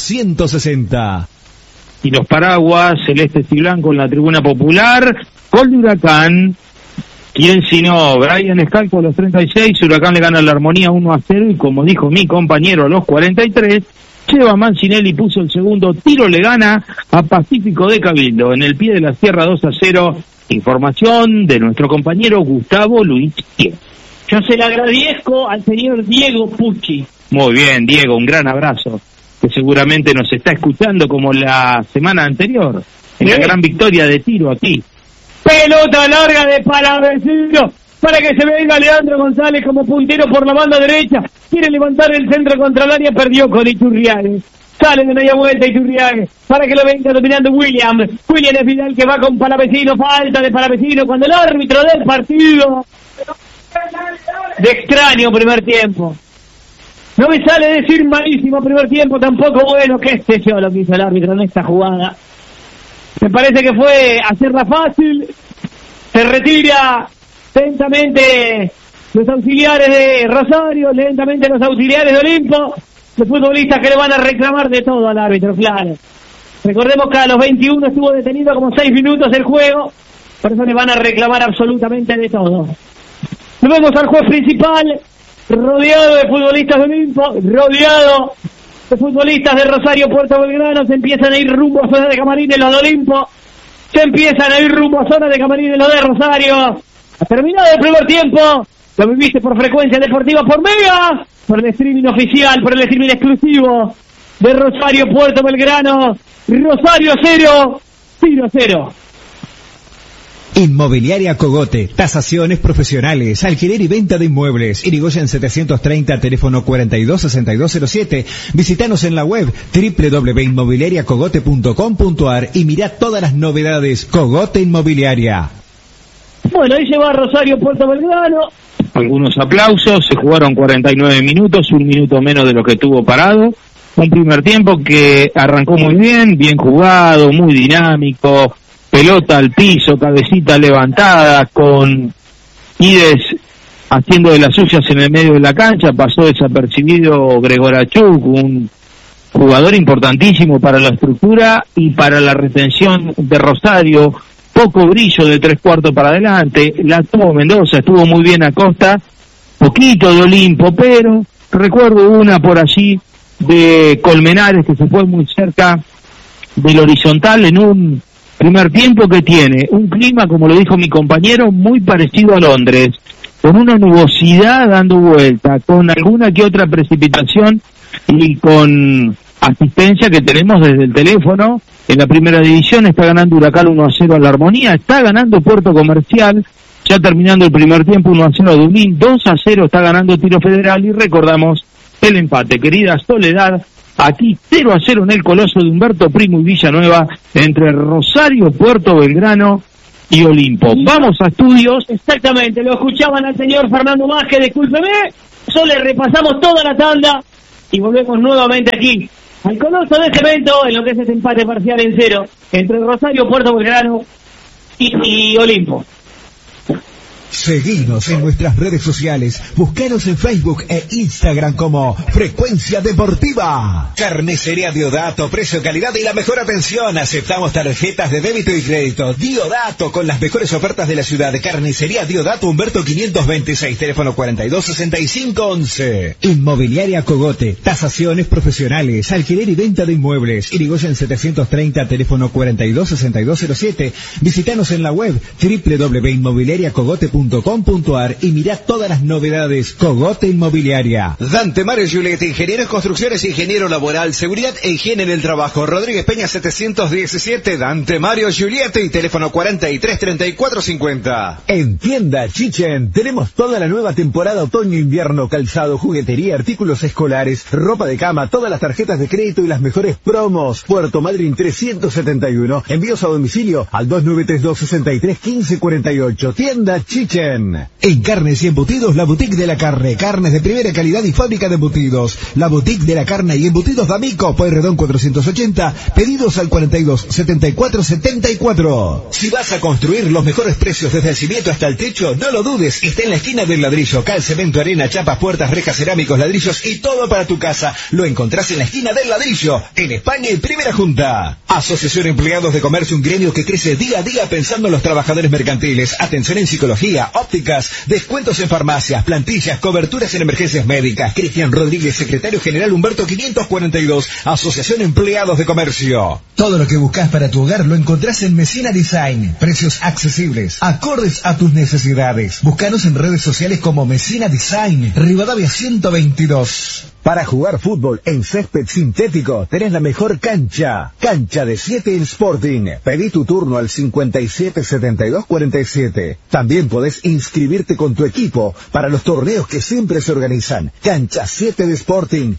160. Y los paraguas, celestes y blancos en la tribuna popular, gol de Huracán. ¿Quién sino? Brian Escalco a los 36, Huracán le gana la Armonía 1-0 y como dijo mi compañero a los 43, Cheva Mancinelli puso el segundo, Tiro le gana a Pacífico de Cabildo, en el pie de la sierra 2-0, información de nuestro compañero Gustavo Luis Quier. Yo se le agradezco al señor Diego Pucci. Muy bien, Diego, un gran abrazo, que seguramente nos está escuchando como la semana anterior, en la gran victoria de Tiro aquí. Pelota larga de Palavecino para que se venga Leandro González como puntero por la banda derecha. Quiere levantar el centro contra el área, perdió con Iturriague. Sale de media vuelta Iturriague para que lo venga dominando William. William es Vidal que va con Palavecino, falta de Palavecino cuando el árbitro del partido. De extraño primer tiempo. No me sale decir malísimo primer tiempo, tampoco bueno, qué sé yo lo que hizo el árbitro en esta jugada. Me parece que fue hacerla fácil, se retira lentamente los auxiliares de Rosario, lentamente los auxiliares de Olimpo, los futbolistas que le van a reclamar de todo al árbitro, claro. Recordemos que a los 21 estuvo detenido como 6 minutos el juego, por eso le van a reclamar absolutamente de todo. Nos vemos al juez principal, rodeado de futbolistas de Olimpo, rodeado de futbolistas de Rosario, Puerto Belgrano, se empiezan a ir rumbo a zona de camarines los de Olimpo, se empiezan a ir rumbo a zona de camarines los de Rosario. Ha terminado el primer tiempo, lo viviste por Frecuencia Deportiva, por Mega, por el streaming oficial, por el streaming exclusivo de Rosario, Puerto Belgrano. Rosario 0, Tiro 0. Inmobiliaria Cogote, tasaciones profesionales, alquiler y venta de inmuebles. Irigoyen 730, teléfono 426207. Visítanos en la web www.inmobiliariacogote.com.ar y mirá todas las novedades. Cogote Inmobiliaria. Bueno, ahí lleva Rosario, Puerto Belgrano. Algunos aplausos, se jugaron 49 minutos, un minuto menos de lo que tuvo parado. Un primer tiempo que arrancó muy bien, bien jugado, muy dinámico. Pelota al piso, cabecita levantada, con Ides haciendo de las suyas en el medio de la cancha, pasó desapercibido Gregorachuk, un jugador importantísimo para la estructura y para la retención de Rosario, poco brillo de 3/4 para adelante, la tuvo Mendoza, estuvo muy bien Acosta, poquito de Olimpo, pero recuerdo una por allí de Colmenares que se fue muy cerca del horizontal en un primer tiempo que tiene un clima, como lo dijo mi compañero, muy parecido a Londres, con una nubosidad dando vuelta, con alguna que otra precipitación y con asistencia que tenemos desde el teléfono en la primera división. Está ganando Huracán 1-0 a La Armonía, está ganando Puerto Comercial, ya terminando el primer tiempo 1-0 a Dublín, 2-0 está ganando Tiro Federal, y recordamos el empate, querida Soledad, aquí 0-0 en el Coloso de Humberto Primo y Villanueva, entre Rosario, Puerto Belgrano y Olimpo. Vamos a estudios. Exactamente, lo escuchaban al señor Fernando Vázquez, discúlpeme, solo le repasamos toda la tanda y volvemos nuevamente aquí al Coloso de Cemento, en lo que es este empate parcial en 0 entre Rosario, Puerto Belgrano y Olimpo. Seguinos en nuestras redes sociales, búscanos en Facebook e Instagram como Frecuencia Deportiva. Carnicería Diodato, precio, calidad y la mejor atención. Aceptamos tarjetas de débito y crédito. Diodato, con las mejores ofertas de la ciudad. Carnicería Diodato, Humberto 526, teléfono 426511. Inmobiliaria Cogote, tasaciones profesionales, alquiler y venta de inmuebles. Irigoyen 730, teléfono 426207. Visítanos en la web www.inmobiliariacogote.com.ar y mirá todas las novedades. Cogote Inmobiliaria. Dante Mario Giuletti, ingeniero en construcciones, ingeniero laboral, seguridad e higiene en el trabajo. Rodríguez Peña 717, Dante Mario Giuletti, teléfono 433450. En Tienda Chichen tenemos toda la nueva temporada otoño-invierno, calzado, juguetería, artículos escolares, ropa de cama, todas las tarjetas de crédito y las mejores promos. Puerto Madryn 371, envíos a domicilio al 2932-631548. Tienda Chichen. En carnes y embutidos, la boutique de la carne. Carnes de primera calidad y fábrica de embutidos. La boutique de la carne y embutidos D'Amico, Pueyrredón 480. Pedidos al 427474. Si vas a construir, los mejores precios desde el cimiento hasta el techo, no lo dudes. Está en la esquina del ladrillo. Cal, cemento, arena, chapas, puertas, rejas, cerámicos, ladrillos y todo para tu casa. Lo encontrás en la esquina del ladrillo. En España y Primera Junta. Asociación Empleados de Comercio, un gremio que crece día a día pensando en los trabajadores mercantiles. Atención en psicología, ópticas, descuentos en farmacias, plantillas, coberturas en emergencias médicas. Cristian Rodríguez, secretario general Humberto 542, Asociación Empleados de Comercio. Todo lo que buscas para tu hogar lo encontrás en Messina Design. Precios accesibles, acordes a tus necesidades. Búscanos en redes sociales como Messina Design, Rivadavia 122. Para jugar fútbol en césped sintético, tenés la mejor cancha. Cancha de 7 en Sporting. Pedí tu turno al 577247. También podés inscribirte con tu equipo para los torneos que siempre se organizan. Cancha 7 de Sporting,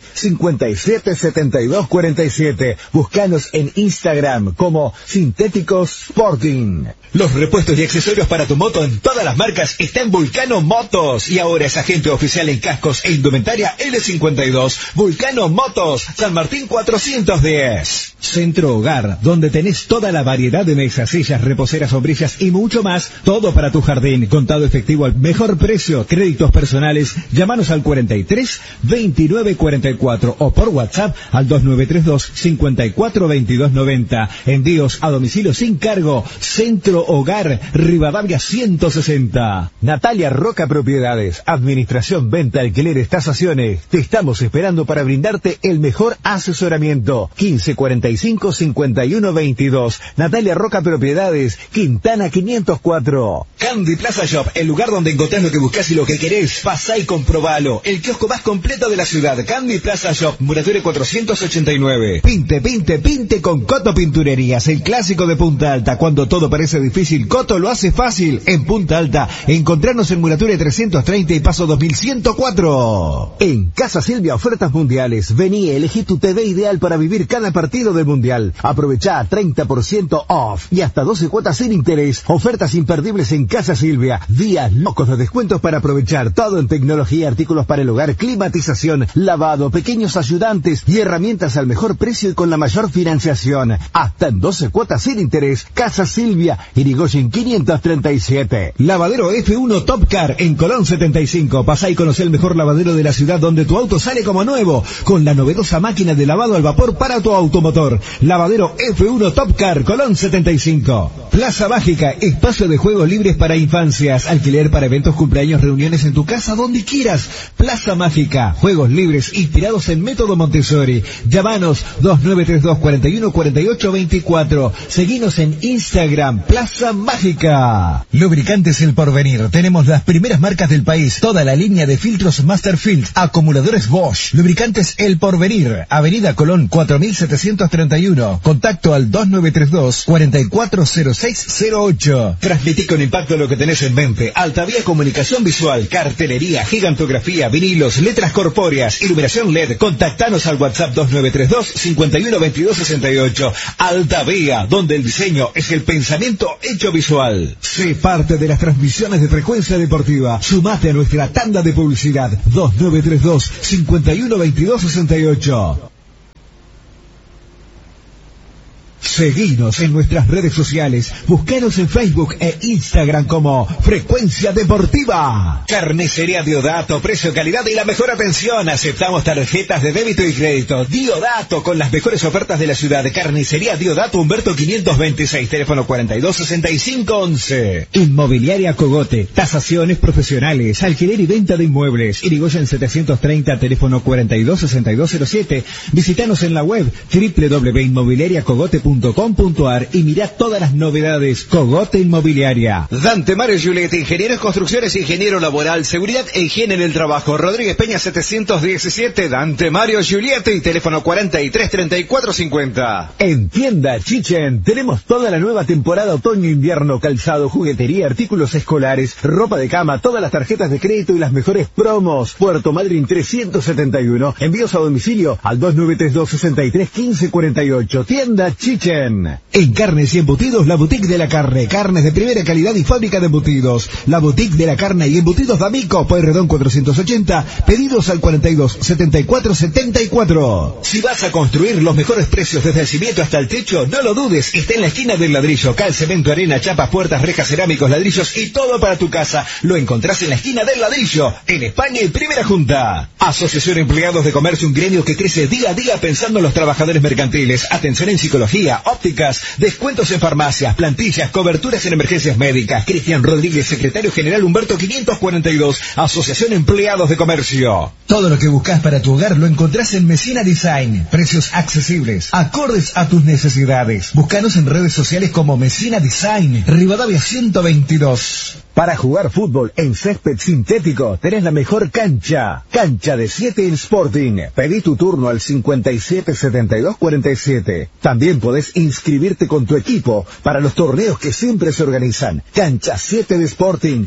577247. Búscanos en Instagram como Sintéticos Sporting. Los repuestos y accesorios para tu moto en todas las marcas está en Vulcano Motos. Y ahora es agente oficial en cascos e indumentaria L52. Vulcano Motos, San Martín 410. Centro Hogar, donde tenés toda la variedad de mesas, sillas, reposeras, sombrillas y mucho más. Todo para tu jardín. Contado efectivo al mejor precio. Créditos personales. Llámanos al 43 29 44 o por WhatsApp al 2932 54 22 90. Envíos a domicilio sin cargo. Centro Hogar, Rivadavia 160. Natalia Roca Propiedades, administración, venta, alquileres, tasaciones. Te estamos esperando para brindarte el mejor asesoramiento. 1545-5122. Natalia Roca Propiedades, Quintana 504. Candy Plaza Shop, el lugar donde encontrás lo que buscás y lo que querés. Pasá y comprobalo. El kiosco más completo de la ciudad. Candy Plaza Shop, Murature 489. Pinte con Coto Pinturerías, el clásico de Punta Alta. Cuando todo parece difícil, Coto lo hace fácil. En Punta Alta, encontrarnos en Murature 330 y Paso 2104. En Casa Silvia, ofertas mundiales. Vení, elegí tu TV ideal para vivir cada partido del Mundial. Aprovechá 30% off y hasta 12 cuotas sin interés. Ofertas imperdibles en Casa Silvia. Días locos de descuentos para aprovechar. Todo en tecnología, artículos para el hogar, climatización, lavado, pequeños ayudantes y herramientas al mejor precio y con la mayor financiación. Hasta en 12 cuotas sin interés. Casa Silvia, Irigoyen 537. Lavadero F1 Top Car en Colón 75. Pasá y conocé el mejor lavadero de la ciudad, donde tu auto sale como nuevo, con la novedosa máquina de lavado al vapor para tu automotor. Lavadero F1 Top Car, Colón 75. Plaza Mágica, espacio de juegos libres para infancias, alquiler para eventos, cumpleaños, reuniones en tu casa, donde quieras. Plaza Mágica, juegos libres inspirados en método Montessori. Llámanos 2932 41 48 24. Seguinos en Instagram, Plaza Mágica. Lubricantes El Porvenir, tenemos las primeras marcas del país, toda la línea de filtros Masterfield, acumuladores Bosch. Lubricantes El Porvenir, Avenida Colón 4730 1531. Contacto al 2932-440608. Transmití con impacto lo que tenés en mente. Altavía Comunicación Visual, cartelería, gigantografía, vinilos, letras corpóreas, iluminación LED. Contactanos al WhatsApp 2932-512268. Altavía, donde el diseño es el pensamiento hecho visual. Sé parte de las transmisiones de Frecuencia Deportiva. Sumate a nuestra tanda de publicidad 2932-512268. Seguinos en nuestras redes sociales. Búscanos en Facebook e Instagram como Frecuencia Deportiva. Carnicería Diodato, precio, calidad y la mejor atención. Aceptamos tarjetas de débito y crédito. Diodato, con las mejores ofertas de la ciudad. Carnicería Diodato, Humberto 526, teléfono 426511. Inmobiliaria Cogote, tasaciones profesionales, alquiler y venta de inmuebles. Irigoyen 730, teléfono 426207. Visítanos en la web www.inmobiliariacogote.com.ar y mirá todas las novedades. Cogote Inmobiliaria. Dante Mario Giuletti, ingeniero en construcciones, ingeniero laboral, seguridad e higiene en el trabajo. Rodríguez Peña 717, Dante Mario Giuletti, teléfono 433450. En Tienda Chichen tenemos toda la nueva temporada otoño-invierno, calzado, juguetería, artículos escolares, ropa de cama, todas las tarjetas de crédito y las mejores promos. Puerto Madryn 371, envíos a domicilio al 2932-631548. Tienda Chichen. En carnes y embutidos, la boutique de la carne. Carnes de primera calidad y fábrica de embutidos. La boutique de la carne y embutidos D'Amico, Pueyrredón 480. Pedidos al 42-74-74. Si vas a construir, los mejores precios desde el cimiento hasta el techo, no lo dudes. Está en la esquina del ladrillo. Cal, cemento, arena, chapas, puertas, rejas, cerámicos, ladrillos y todo para tu casa. Lo encontrás en la esquina del ladrillo. En España y Primera Junta. Asociación Empleados de Comercio, un gremio que crece día a día pensando en los trabajadores mercantiles. Atención en psicología, ópticas, descuentos en farmacias, plantillas, coberturas en emergencias médicas. Cristian Rodríguez, secretario general, Humberto 542, Asociación Empleados de Comercio. Todo lo que buscas para tu hogar lo encontrás en Messina Design. Precios accesibles, acordes a tus necesidades. Búscanos en redes sociales como Messina Design, Rivadavia 122. Para jugar fútbol en césped sintético, tenés la mejor cancha. Cancha de 7 en Sporting. Pedí tu turno al 577247. También podés inscribirte con tu equipo para los torneos que siempre se organizan. Cancha 7 de Sporting,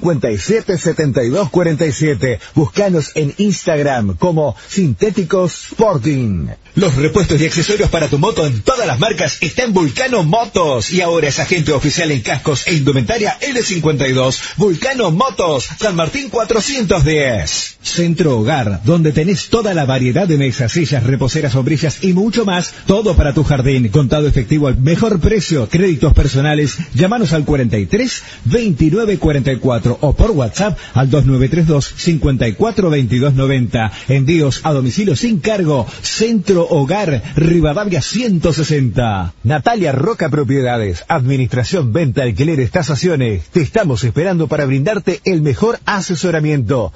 577247. Búscanos en Instagram como Sintéticos Sporting. Los repuestos y accesorios para tu moto en todas las marcas están en Vulcano Motos. Y ahora es agente oficial en cascos e indumentaria L52. Vulcano Motos, San Martín 410. Centro Hogar, donde tenés toda la variedad de mesas, sillas, reposeras, sombrillas y mucho más. Todo para tu jardín. Contado efectivo al mejor precio. Créditos personales. Llámanos al 43 29 44 o por WhatsApp al 2932 54 22 90. Envíos a domicilio sin cargo. Centro Hogar, Rivadavia 160. Natalia Roca Propiedades, administración, venta, alquileres, tasaciones. Te estamos esperando para brindarte el mejor asesoramiento.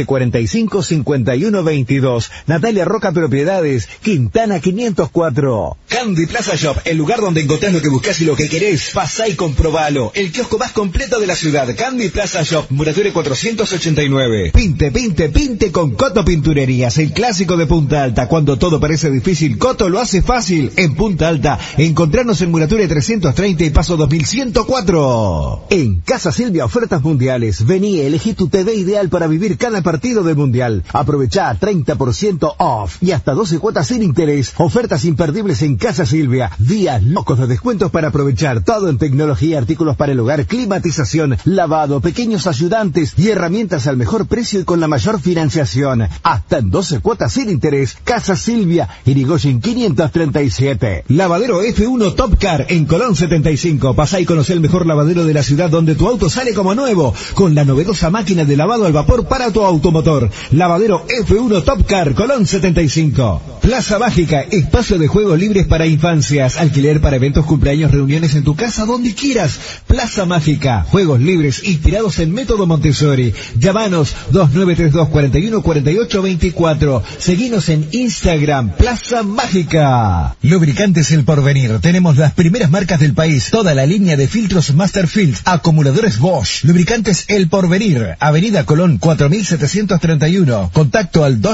1545-5122. Natalia Roca Propiedades, Quintana 504. Candy Plaza Shop, el lugar donde encontrás lo que buscás y lo que querés. Pasá y comprobalo. El kiosco más completo de la ciudad. Candy Plaza Shop, Murature 489. Pinte con Coto Pinturerías, el clásico de Punta Alta. Cuando todo parece difícil, Coto lo hace fácil. En Punta Alta, encontrarnos en Murature 330 y Paso 2104. En Casa Silvia, ofertas mundiales. Vení, elegí tu TV ideal para vivir cada partido del Mundial. Aprovechá 30% off y hasta 12 cuotas sin interés. Ofertas imperdibles en Casa Silvia. Días locos de descuentos para aprovechar. Todo en tecnología, artículos para el hogar, climatización, lavado, pequeños ayudantes y herramientas al mejor precio y con la mayor financiación. Hasta en 12 cuotas sin interés. Casa Silvia, Irigoyen 537. Lavadero F1 Top Car en Colón 75. Pasá y conocé el mejor lavadero de la ciudad, donde tu auto sale como nuevo, con la novedosa máquina de lavado al vapor para tu automotor. Lavadero F1 Top Car, Colón 75. Plaza Mágica, espacio de juegos libres para infancias, alquiler para eventos, cumpleaños, reuniones en tu casa, donde quieras. Plaza Mágica, juegos libres inspirados en método Montessori. Llámanos 2932 41 48 24. Seguinos en Instagram, Plaza Mágica. Lubricantes El Porvenir. Tenemos las primeras marcas del país. Toda la línea de filtros Masterfield, acumuladores Bosch, Bosch. Lubricantes El Porvenir, Avenida Colón 4731. Contacto al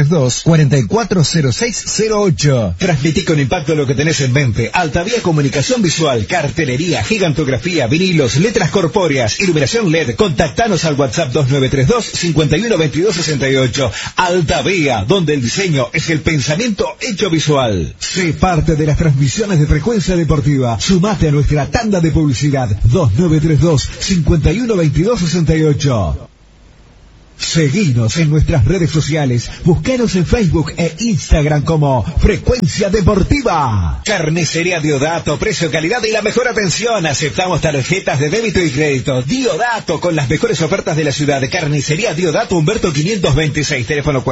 2932-440608. Transmití con impacto lo que tenés en mente. Altavía Comunicación Visual, cartelería, gigantografía, vinilos, letras corpóreas, iluminación LED. Contactanos al WhatsApp 2932-512268. Altavía, donde el diseño es el pensamiento hecho visual. Sé parte de las transmisiones de Frecuencia Deportiva. Sumate a nuestra tanda de publicidad 2932-512268. Seguinos en nuestras redes sociales. Búscanos en Facebook e Instagram como Frecuencia Deportiva. Carnicería Diodato, precio, calidad y la mejor atención. Aceptamos tarjetas de débito y crédito. Diodato, con las mejores ofertas de la ciudad. Carnicería Diodato, Humberto 526, teléfono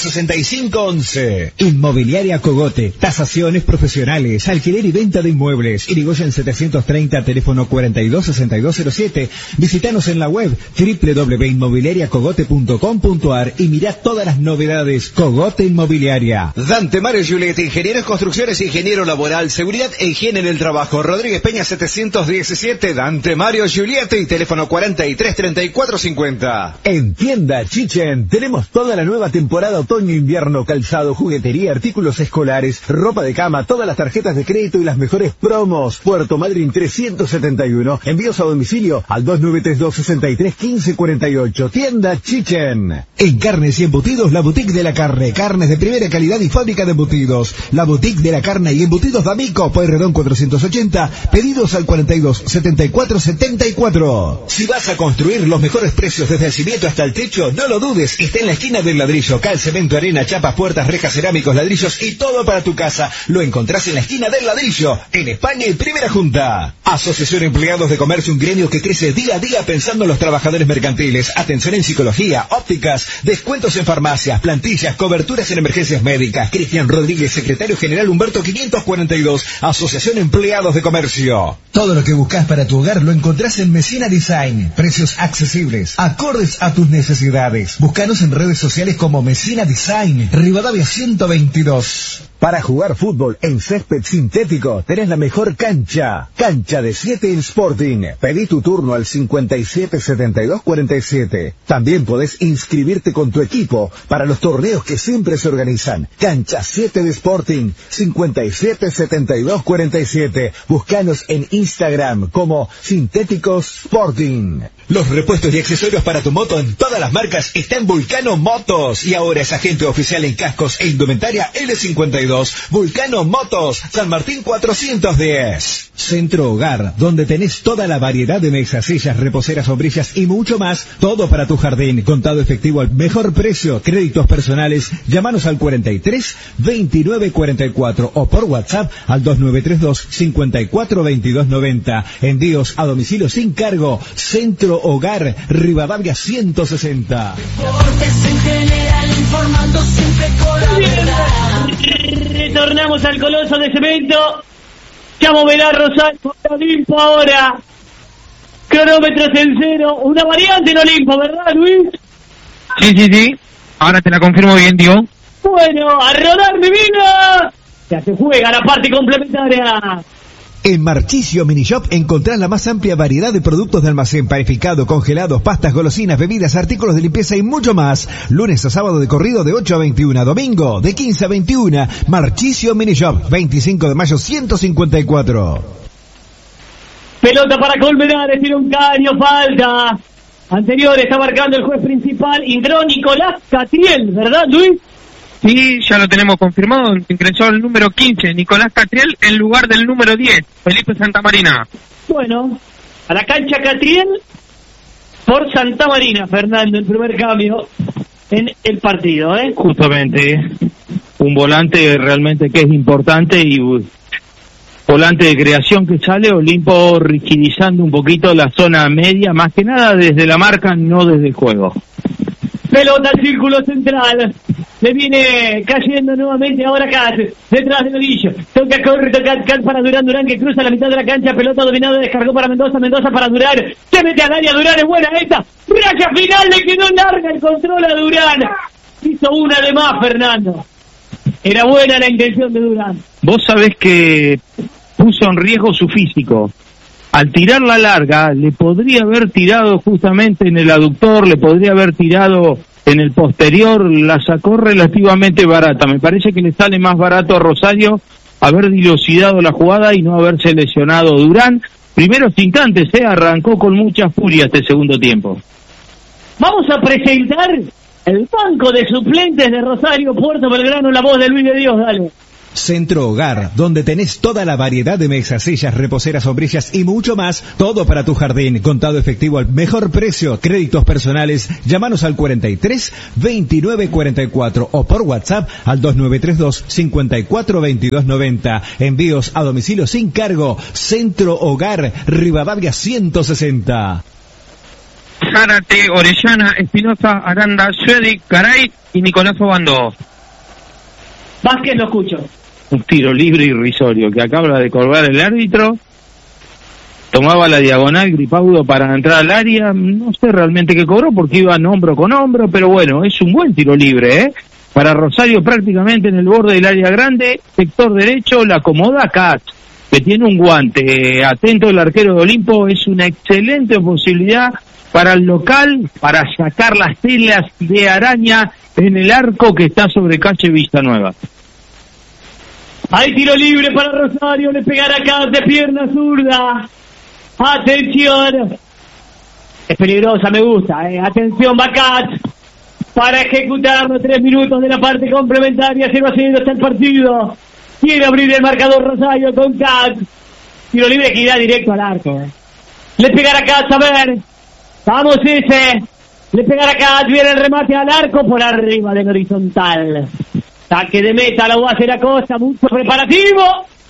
426511. Inmobiliaria Cogote, tasaciones profesionales, alquiler y venta de inmuebles. Irigoyen 730, teléfono 426207. Visítanos en la web www.inmobiliariacogote.com.ar y mirá todas las novedades. Cogote Inmobiliaria. Dante Mario Giuletti, ingeniero en construcciones, ingeniero laboral, seguridad e higiene en el trabajo. Rodríguez Peña 717, Dante Mario Giuletti, teléfono 433450. En Tienda Chichen tenemos toda la nueva temporada otoño-invierno, calzado, juguetería, artículos escolares, ropa de cama, todas las tarjetas de crédito y las mejores promos. Puerto Madryn 371, envíos a domicilio al 2932-631548. Tienda Chichen. En carnes y embutidos, la boutique de la carne. Carnes de primera calidad y fábrica de embutidos. La boutique de la carne y embutidos D'Amico, Pueyrredón 480. Pedidos al 42-74-74. Si vas a construir, los mejores precios desde el cimiento hasta el techo, no lo dudes. Está en la esquina del ladrillo. Cal, cemento, arena, chapas, puertas, rejas, cerámicos, ladrillos y todo para tu casa. Lo encontrás en la esquina del ladrillo. En España y Primera Junta. Asociación Empleados de Comercio, un gremio que crece día a día pensando en los trabajadores mercantiles. Atención en psicología, ópticas, descuentos en farmacias, plantillas, coberturas en emergencias médicas. Cristian Rodríguez, secretario general, Humberto 542, Asociación Empleados de Comercio. Todo lo que buscas para tu hogar lo encontrás en Messina Design. Precios accesibles, acordes a tus necesidades. Búscanos en redes sociales como Messina Design, Rivadavia 122. Para jugar fútbol en césped sintético, tenés la mejor cancha. Cancha de 7 en Sporting. Pedí tu turno al 577247. También podés inscribirte con tu equipo para los torneos que siempre se organizan. Cancha 7 de Sporting, 577247. Búscanos en Instagram como Sintéticos Sporting. Los repuestos y accesorios para tu moto en todas las marcas están en Vulcano Motos. Y ahora es agente oficial en cascos e indumentaria L52. Vulcano Motos, San Martín 410. Centro Hogar, donde tenés toda la variedad de mesas, sillas, reposeras, sombrillas y mucho más. Todo para tu jardín. Contado efectivo al mejor precio. Créditos personales. Llámanos al 43 29 44 o por WhatsApp al 2932 54 22 90. Envíos a domicilio sin cargo. Centro Hogar, Rivadavia 160. Deportes en general, informando siempre con la verdad. Retornamos al Coloso de Cemento. Chamo Velar Rosal con Olimpo ahora. Cronómetros en cero. Una variante en Olimpo, ¿verdad, Luis? Sí. Ahora te la confirmo bien, Diego. Bueno, a rodar mi vida. Ya se juega la parte complementaria. En Marchisio Mini Shop encontrás la más amplia variedad de productos de almacén, panificado, congelados, pastas, golosinas, bebidas, artículos de limpieza y mucho más. Lunes a sábado de corrido de 8 a 21, domingo de 15 a 21. Marchisio Mini Shop, 25 de mayo 154. Pelota para Colmenares, tiene un caño, falta. Anterior está marcando el juez principal, entró Nicolás Catriel, ¿verdad, Luis? Sí, ya lo tenemos confirmado. Ingresó el número 15, Nicolás Catriel, en lugar del número 10, Felipe Santamarina. Bueno, a la cancha Catriel por Santamarina, Fernando, el primer cambio en el partido, ¿eh? Justamente, un volante realmente que es importante y volante de creación que sale. Olimpo rigidizando un poquito la zona media, más que nada desde la marca, no desde el juego. Pelota al círculo central. Le viene cayendo nuevamente ahora Cáceres. Detrás del nodillo. Toca corre, toca para Durán. Durán que cruza la mitad de la cancha. Pelota dominada. Descargó para Mendoza. Mendoza para Durán. Se mete a Dania. Durán es buena esta. Raya final. Le quedó larga el control a Durán. Hizo una de más, Fernando. Era buena la intención de Durán. Vos sabés que puso en riesgo su físico. al tirar la larga, le podría haber tirado justamente en el aductor, le podría haber tirado en el posterior, la sacó relativamente barata. Me parece que le sale más barato a Rosario haber dilucidado la jugada y no haberse lesionado Durán. Primeros instantes, arrancó con mucha furia este segundo tiempo. Vamos a presentar el banco de suplentes de Rosario Puerto Belgrano, la voz de Luis de Dios, dale. Centro Hogar, donde tenés toda la variedad de mesas, sillas, reposeras, sombrillas y mucho más, todo para tu jardín, contado efectivo al mejor precio, créditos personales, llámanos al 43 29 44 o por WhatsApp al 2932 54 22 90, envíos a domicilio sin cargo, Centro Hogar, Rivadavia 160. Zárate, Orellana, Espinosa, Aranda, Schwedig, Garay y Nicolás Obando. Vázquez, lo escucho. Un tiro libre irrisorio que acaba de colgar el árbitro, tomaba la diagonal Gripaudo para entrar al área, no sé realmente qué cobró porque iban hombro con hombro, pero bueno, es un buen tiro libre, para Rosario prácticamente en el borde del área grande, sector derecho, la acomoda Katz, que tiene un guante, atento el arquero de Olimpo, es una excelente posibilidad para el local, para sacar las telas de araña en el arco que está sobre calle Villanueva. Hay tiro libre para Rosario, le pegará acá de pierna zurda. Atención. Es peligrosa, me gusta. Atención, Bacat. Para ejecutar los 3 minutos de la parte complementaria. 0-0 está el partido. Quiere abrir el marcador Rosario con Katz. Tiro libre que irá directo al arco. Le pegará Katz, a ver. Vamos ese. Le pegará Katz, viene el remate al arco por arriba del horizontal. Saque de meta, la va a hacer Acosta, mucho preparativo.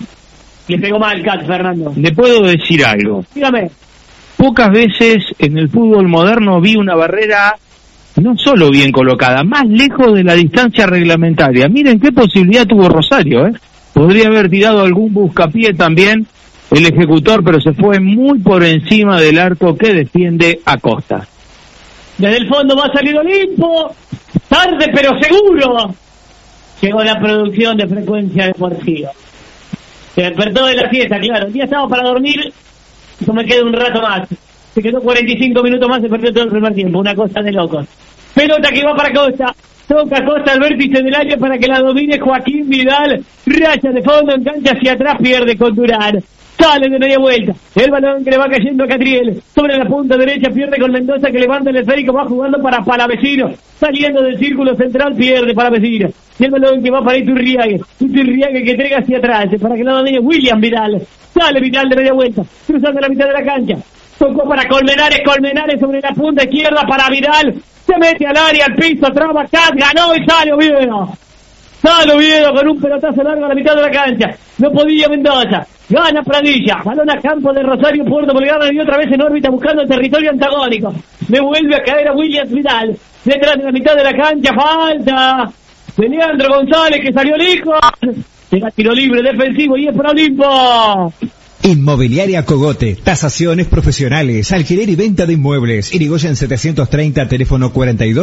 Le pegó mal Katz, Fernando. Le puedo decir algo. Dígame. Pocas veces en el fútbol moderno vi una barrera no solo bien colocada, más lejos de la distancia reglamentaria. Miren qué posibilidad tuvo Rosario, Podría haber tirado algún buscapié también el ejecutor, pero se fue muy por encima del arco que defiende Acosta. Desde el fondo va a salir Olimpo. Tarde pero seguro. Llegó la producción de Frecuencia Deportiva. Se despertó de la fiesta, claro. El día estaba para dormir. Yo me quedo un rato más. Se quedó 45 minutos más, se perdió todo el primer tiempo. Una cosa de locos. Pelota que va para Costa. Toca Costa al vértice del área para que la domine Joaquín Vidal. Racha de fondo, engancha hacia atrás, pierde con Durán. Sale de media vuelta. El balón que le va cayendo a Catriel. Sobre la punta derecha, pierde con Mendoza que levanta el esférico, va jugando para Palavecino. Saliendo del círculo central, pierde Palavecino. Y el balón que va para Iturriague. Iturriague que entrega hacia atrás para que la domine William Vidal. Sale Vidal de media vuelta, cruzando la mitad de la cancha. Tocó para Colmenares, Colmenares sobre la punta izquierda para Vidal. Se mete al área, al piso, traba, Katz, ganó y sale Oviedo. Sale Oviedo con un pelotazo largo a la mitad de la cancha. No podía Mendoza. Gana Pradilla. Balón a campo de Rosario Puerto Belgrano y otra vez en órbita buscando el territorio antagónico. Le vuelve a caer a Williams Vidal. Detrás de la mitad de la cancha. Falta de Leandro González que salió lejos. Llega tiro libre defensivo y es para Olimpo. Inmobiliaria Cogote, tasaciones profesionales, alquiler y venta de inmuebles. Irigoyen 730, teléfono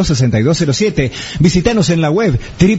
426207. Visítanos en la web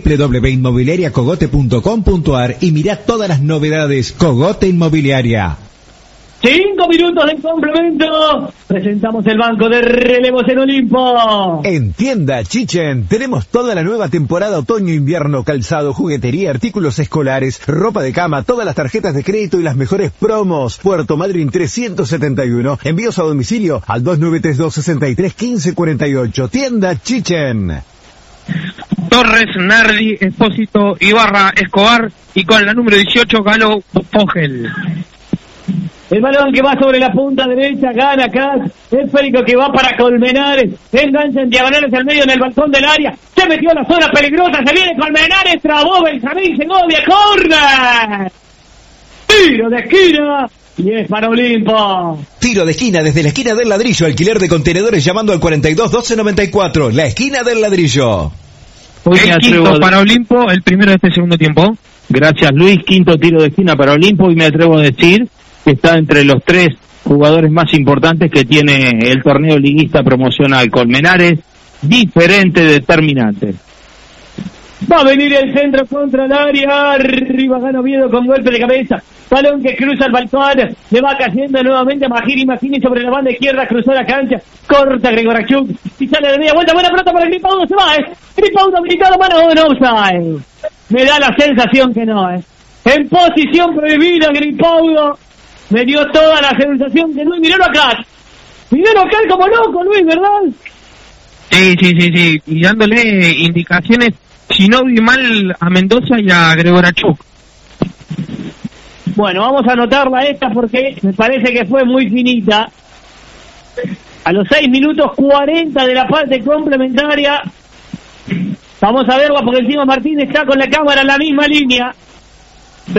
www.inmobiliariacogote.com.ar y mirá todas las novedades. Cogote Inmobiliaria. 5 minutos de complemento. Presentamos el banco de relevos en Olimpo. En Tienda Chichen tenemos toda la nueva temporada otoño-invierno, calzado, juguetería, artículos escolares, ropa de cama, todas las tarjetas de crédito y las mejores promos. Puerto Madryn 371. Envíos a domicilio al 2932 63 15 48. Tienda Chichen. Torres, Nardi, Espósito, Ibarra, Escobar y con la número 18 Galo Fogel. El balón que va sobre la punta derecha, gana Katz. El esférico que va para Colmenares. Engancha en diagonales al medio en el balcón del área. Se metió a la zona peligrosa. Se viene Colmenares. Trabó Benjamín Segovia. ¡Corner! Tiro de esquina. Y es para Olimpo. Tiro de esquina desde la esquina del Ladrillo. Alquiler de contenedores llamando al 42 12 94. La esquina del Ladrillo. El quinto para Olimpo, el primero de este segundo tiempo. Gracias Luis, quinto tiro de esquina para Olimpo y me atrevo a decir que está entre los 3 jugadores más importantes que tiene el torneo liguista promocional. Colmenares, diferente, determinante. Va a venir el centro contra el área. Arriba va a ganar Oviedo con golpe de cabeza. Balón que cruza el balcón, le va cayendo nuevamente a Majiri. Majiri sobre la banda izquierda, cruzó la cancha, corta Gregorachuk y sale de media vuelta. Buena pelota para Gripaudo, se va, Gripaudo habilitado, mano no offside. Me da la sensación que no, En posición prohibida Gripaudo. Me dio toda la sensación que Luis, miralo acá como loco, Luis, ¿verdad? Sí, y dándole indicaciones, si no vi mal, a Mendoza y a Gregorachuk. Bueno, vamos a anotarla esta porque me parece que fue muy finita. A los 6 minutos 40 de la parte complementaria. Vamos a verla porque encima Martín está con la cámara en la misma línea.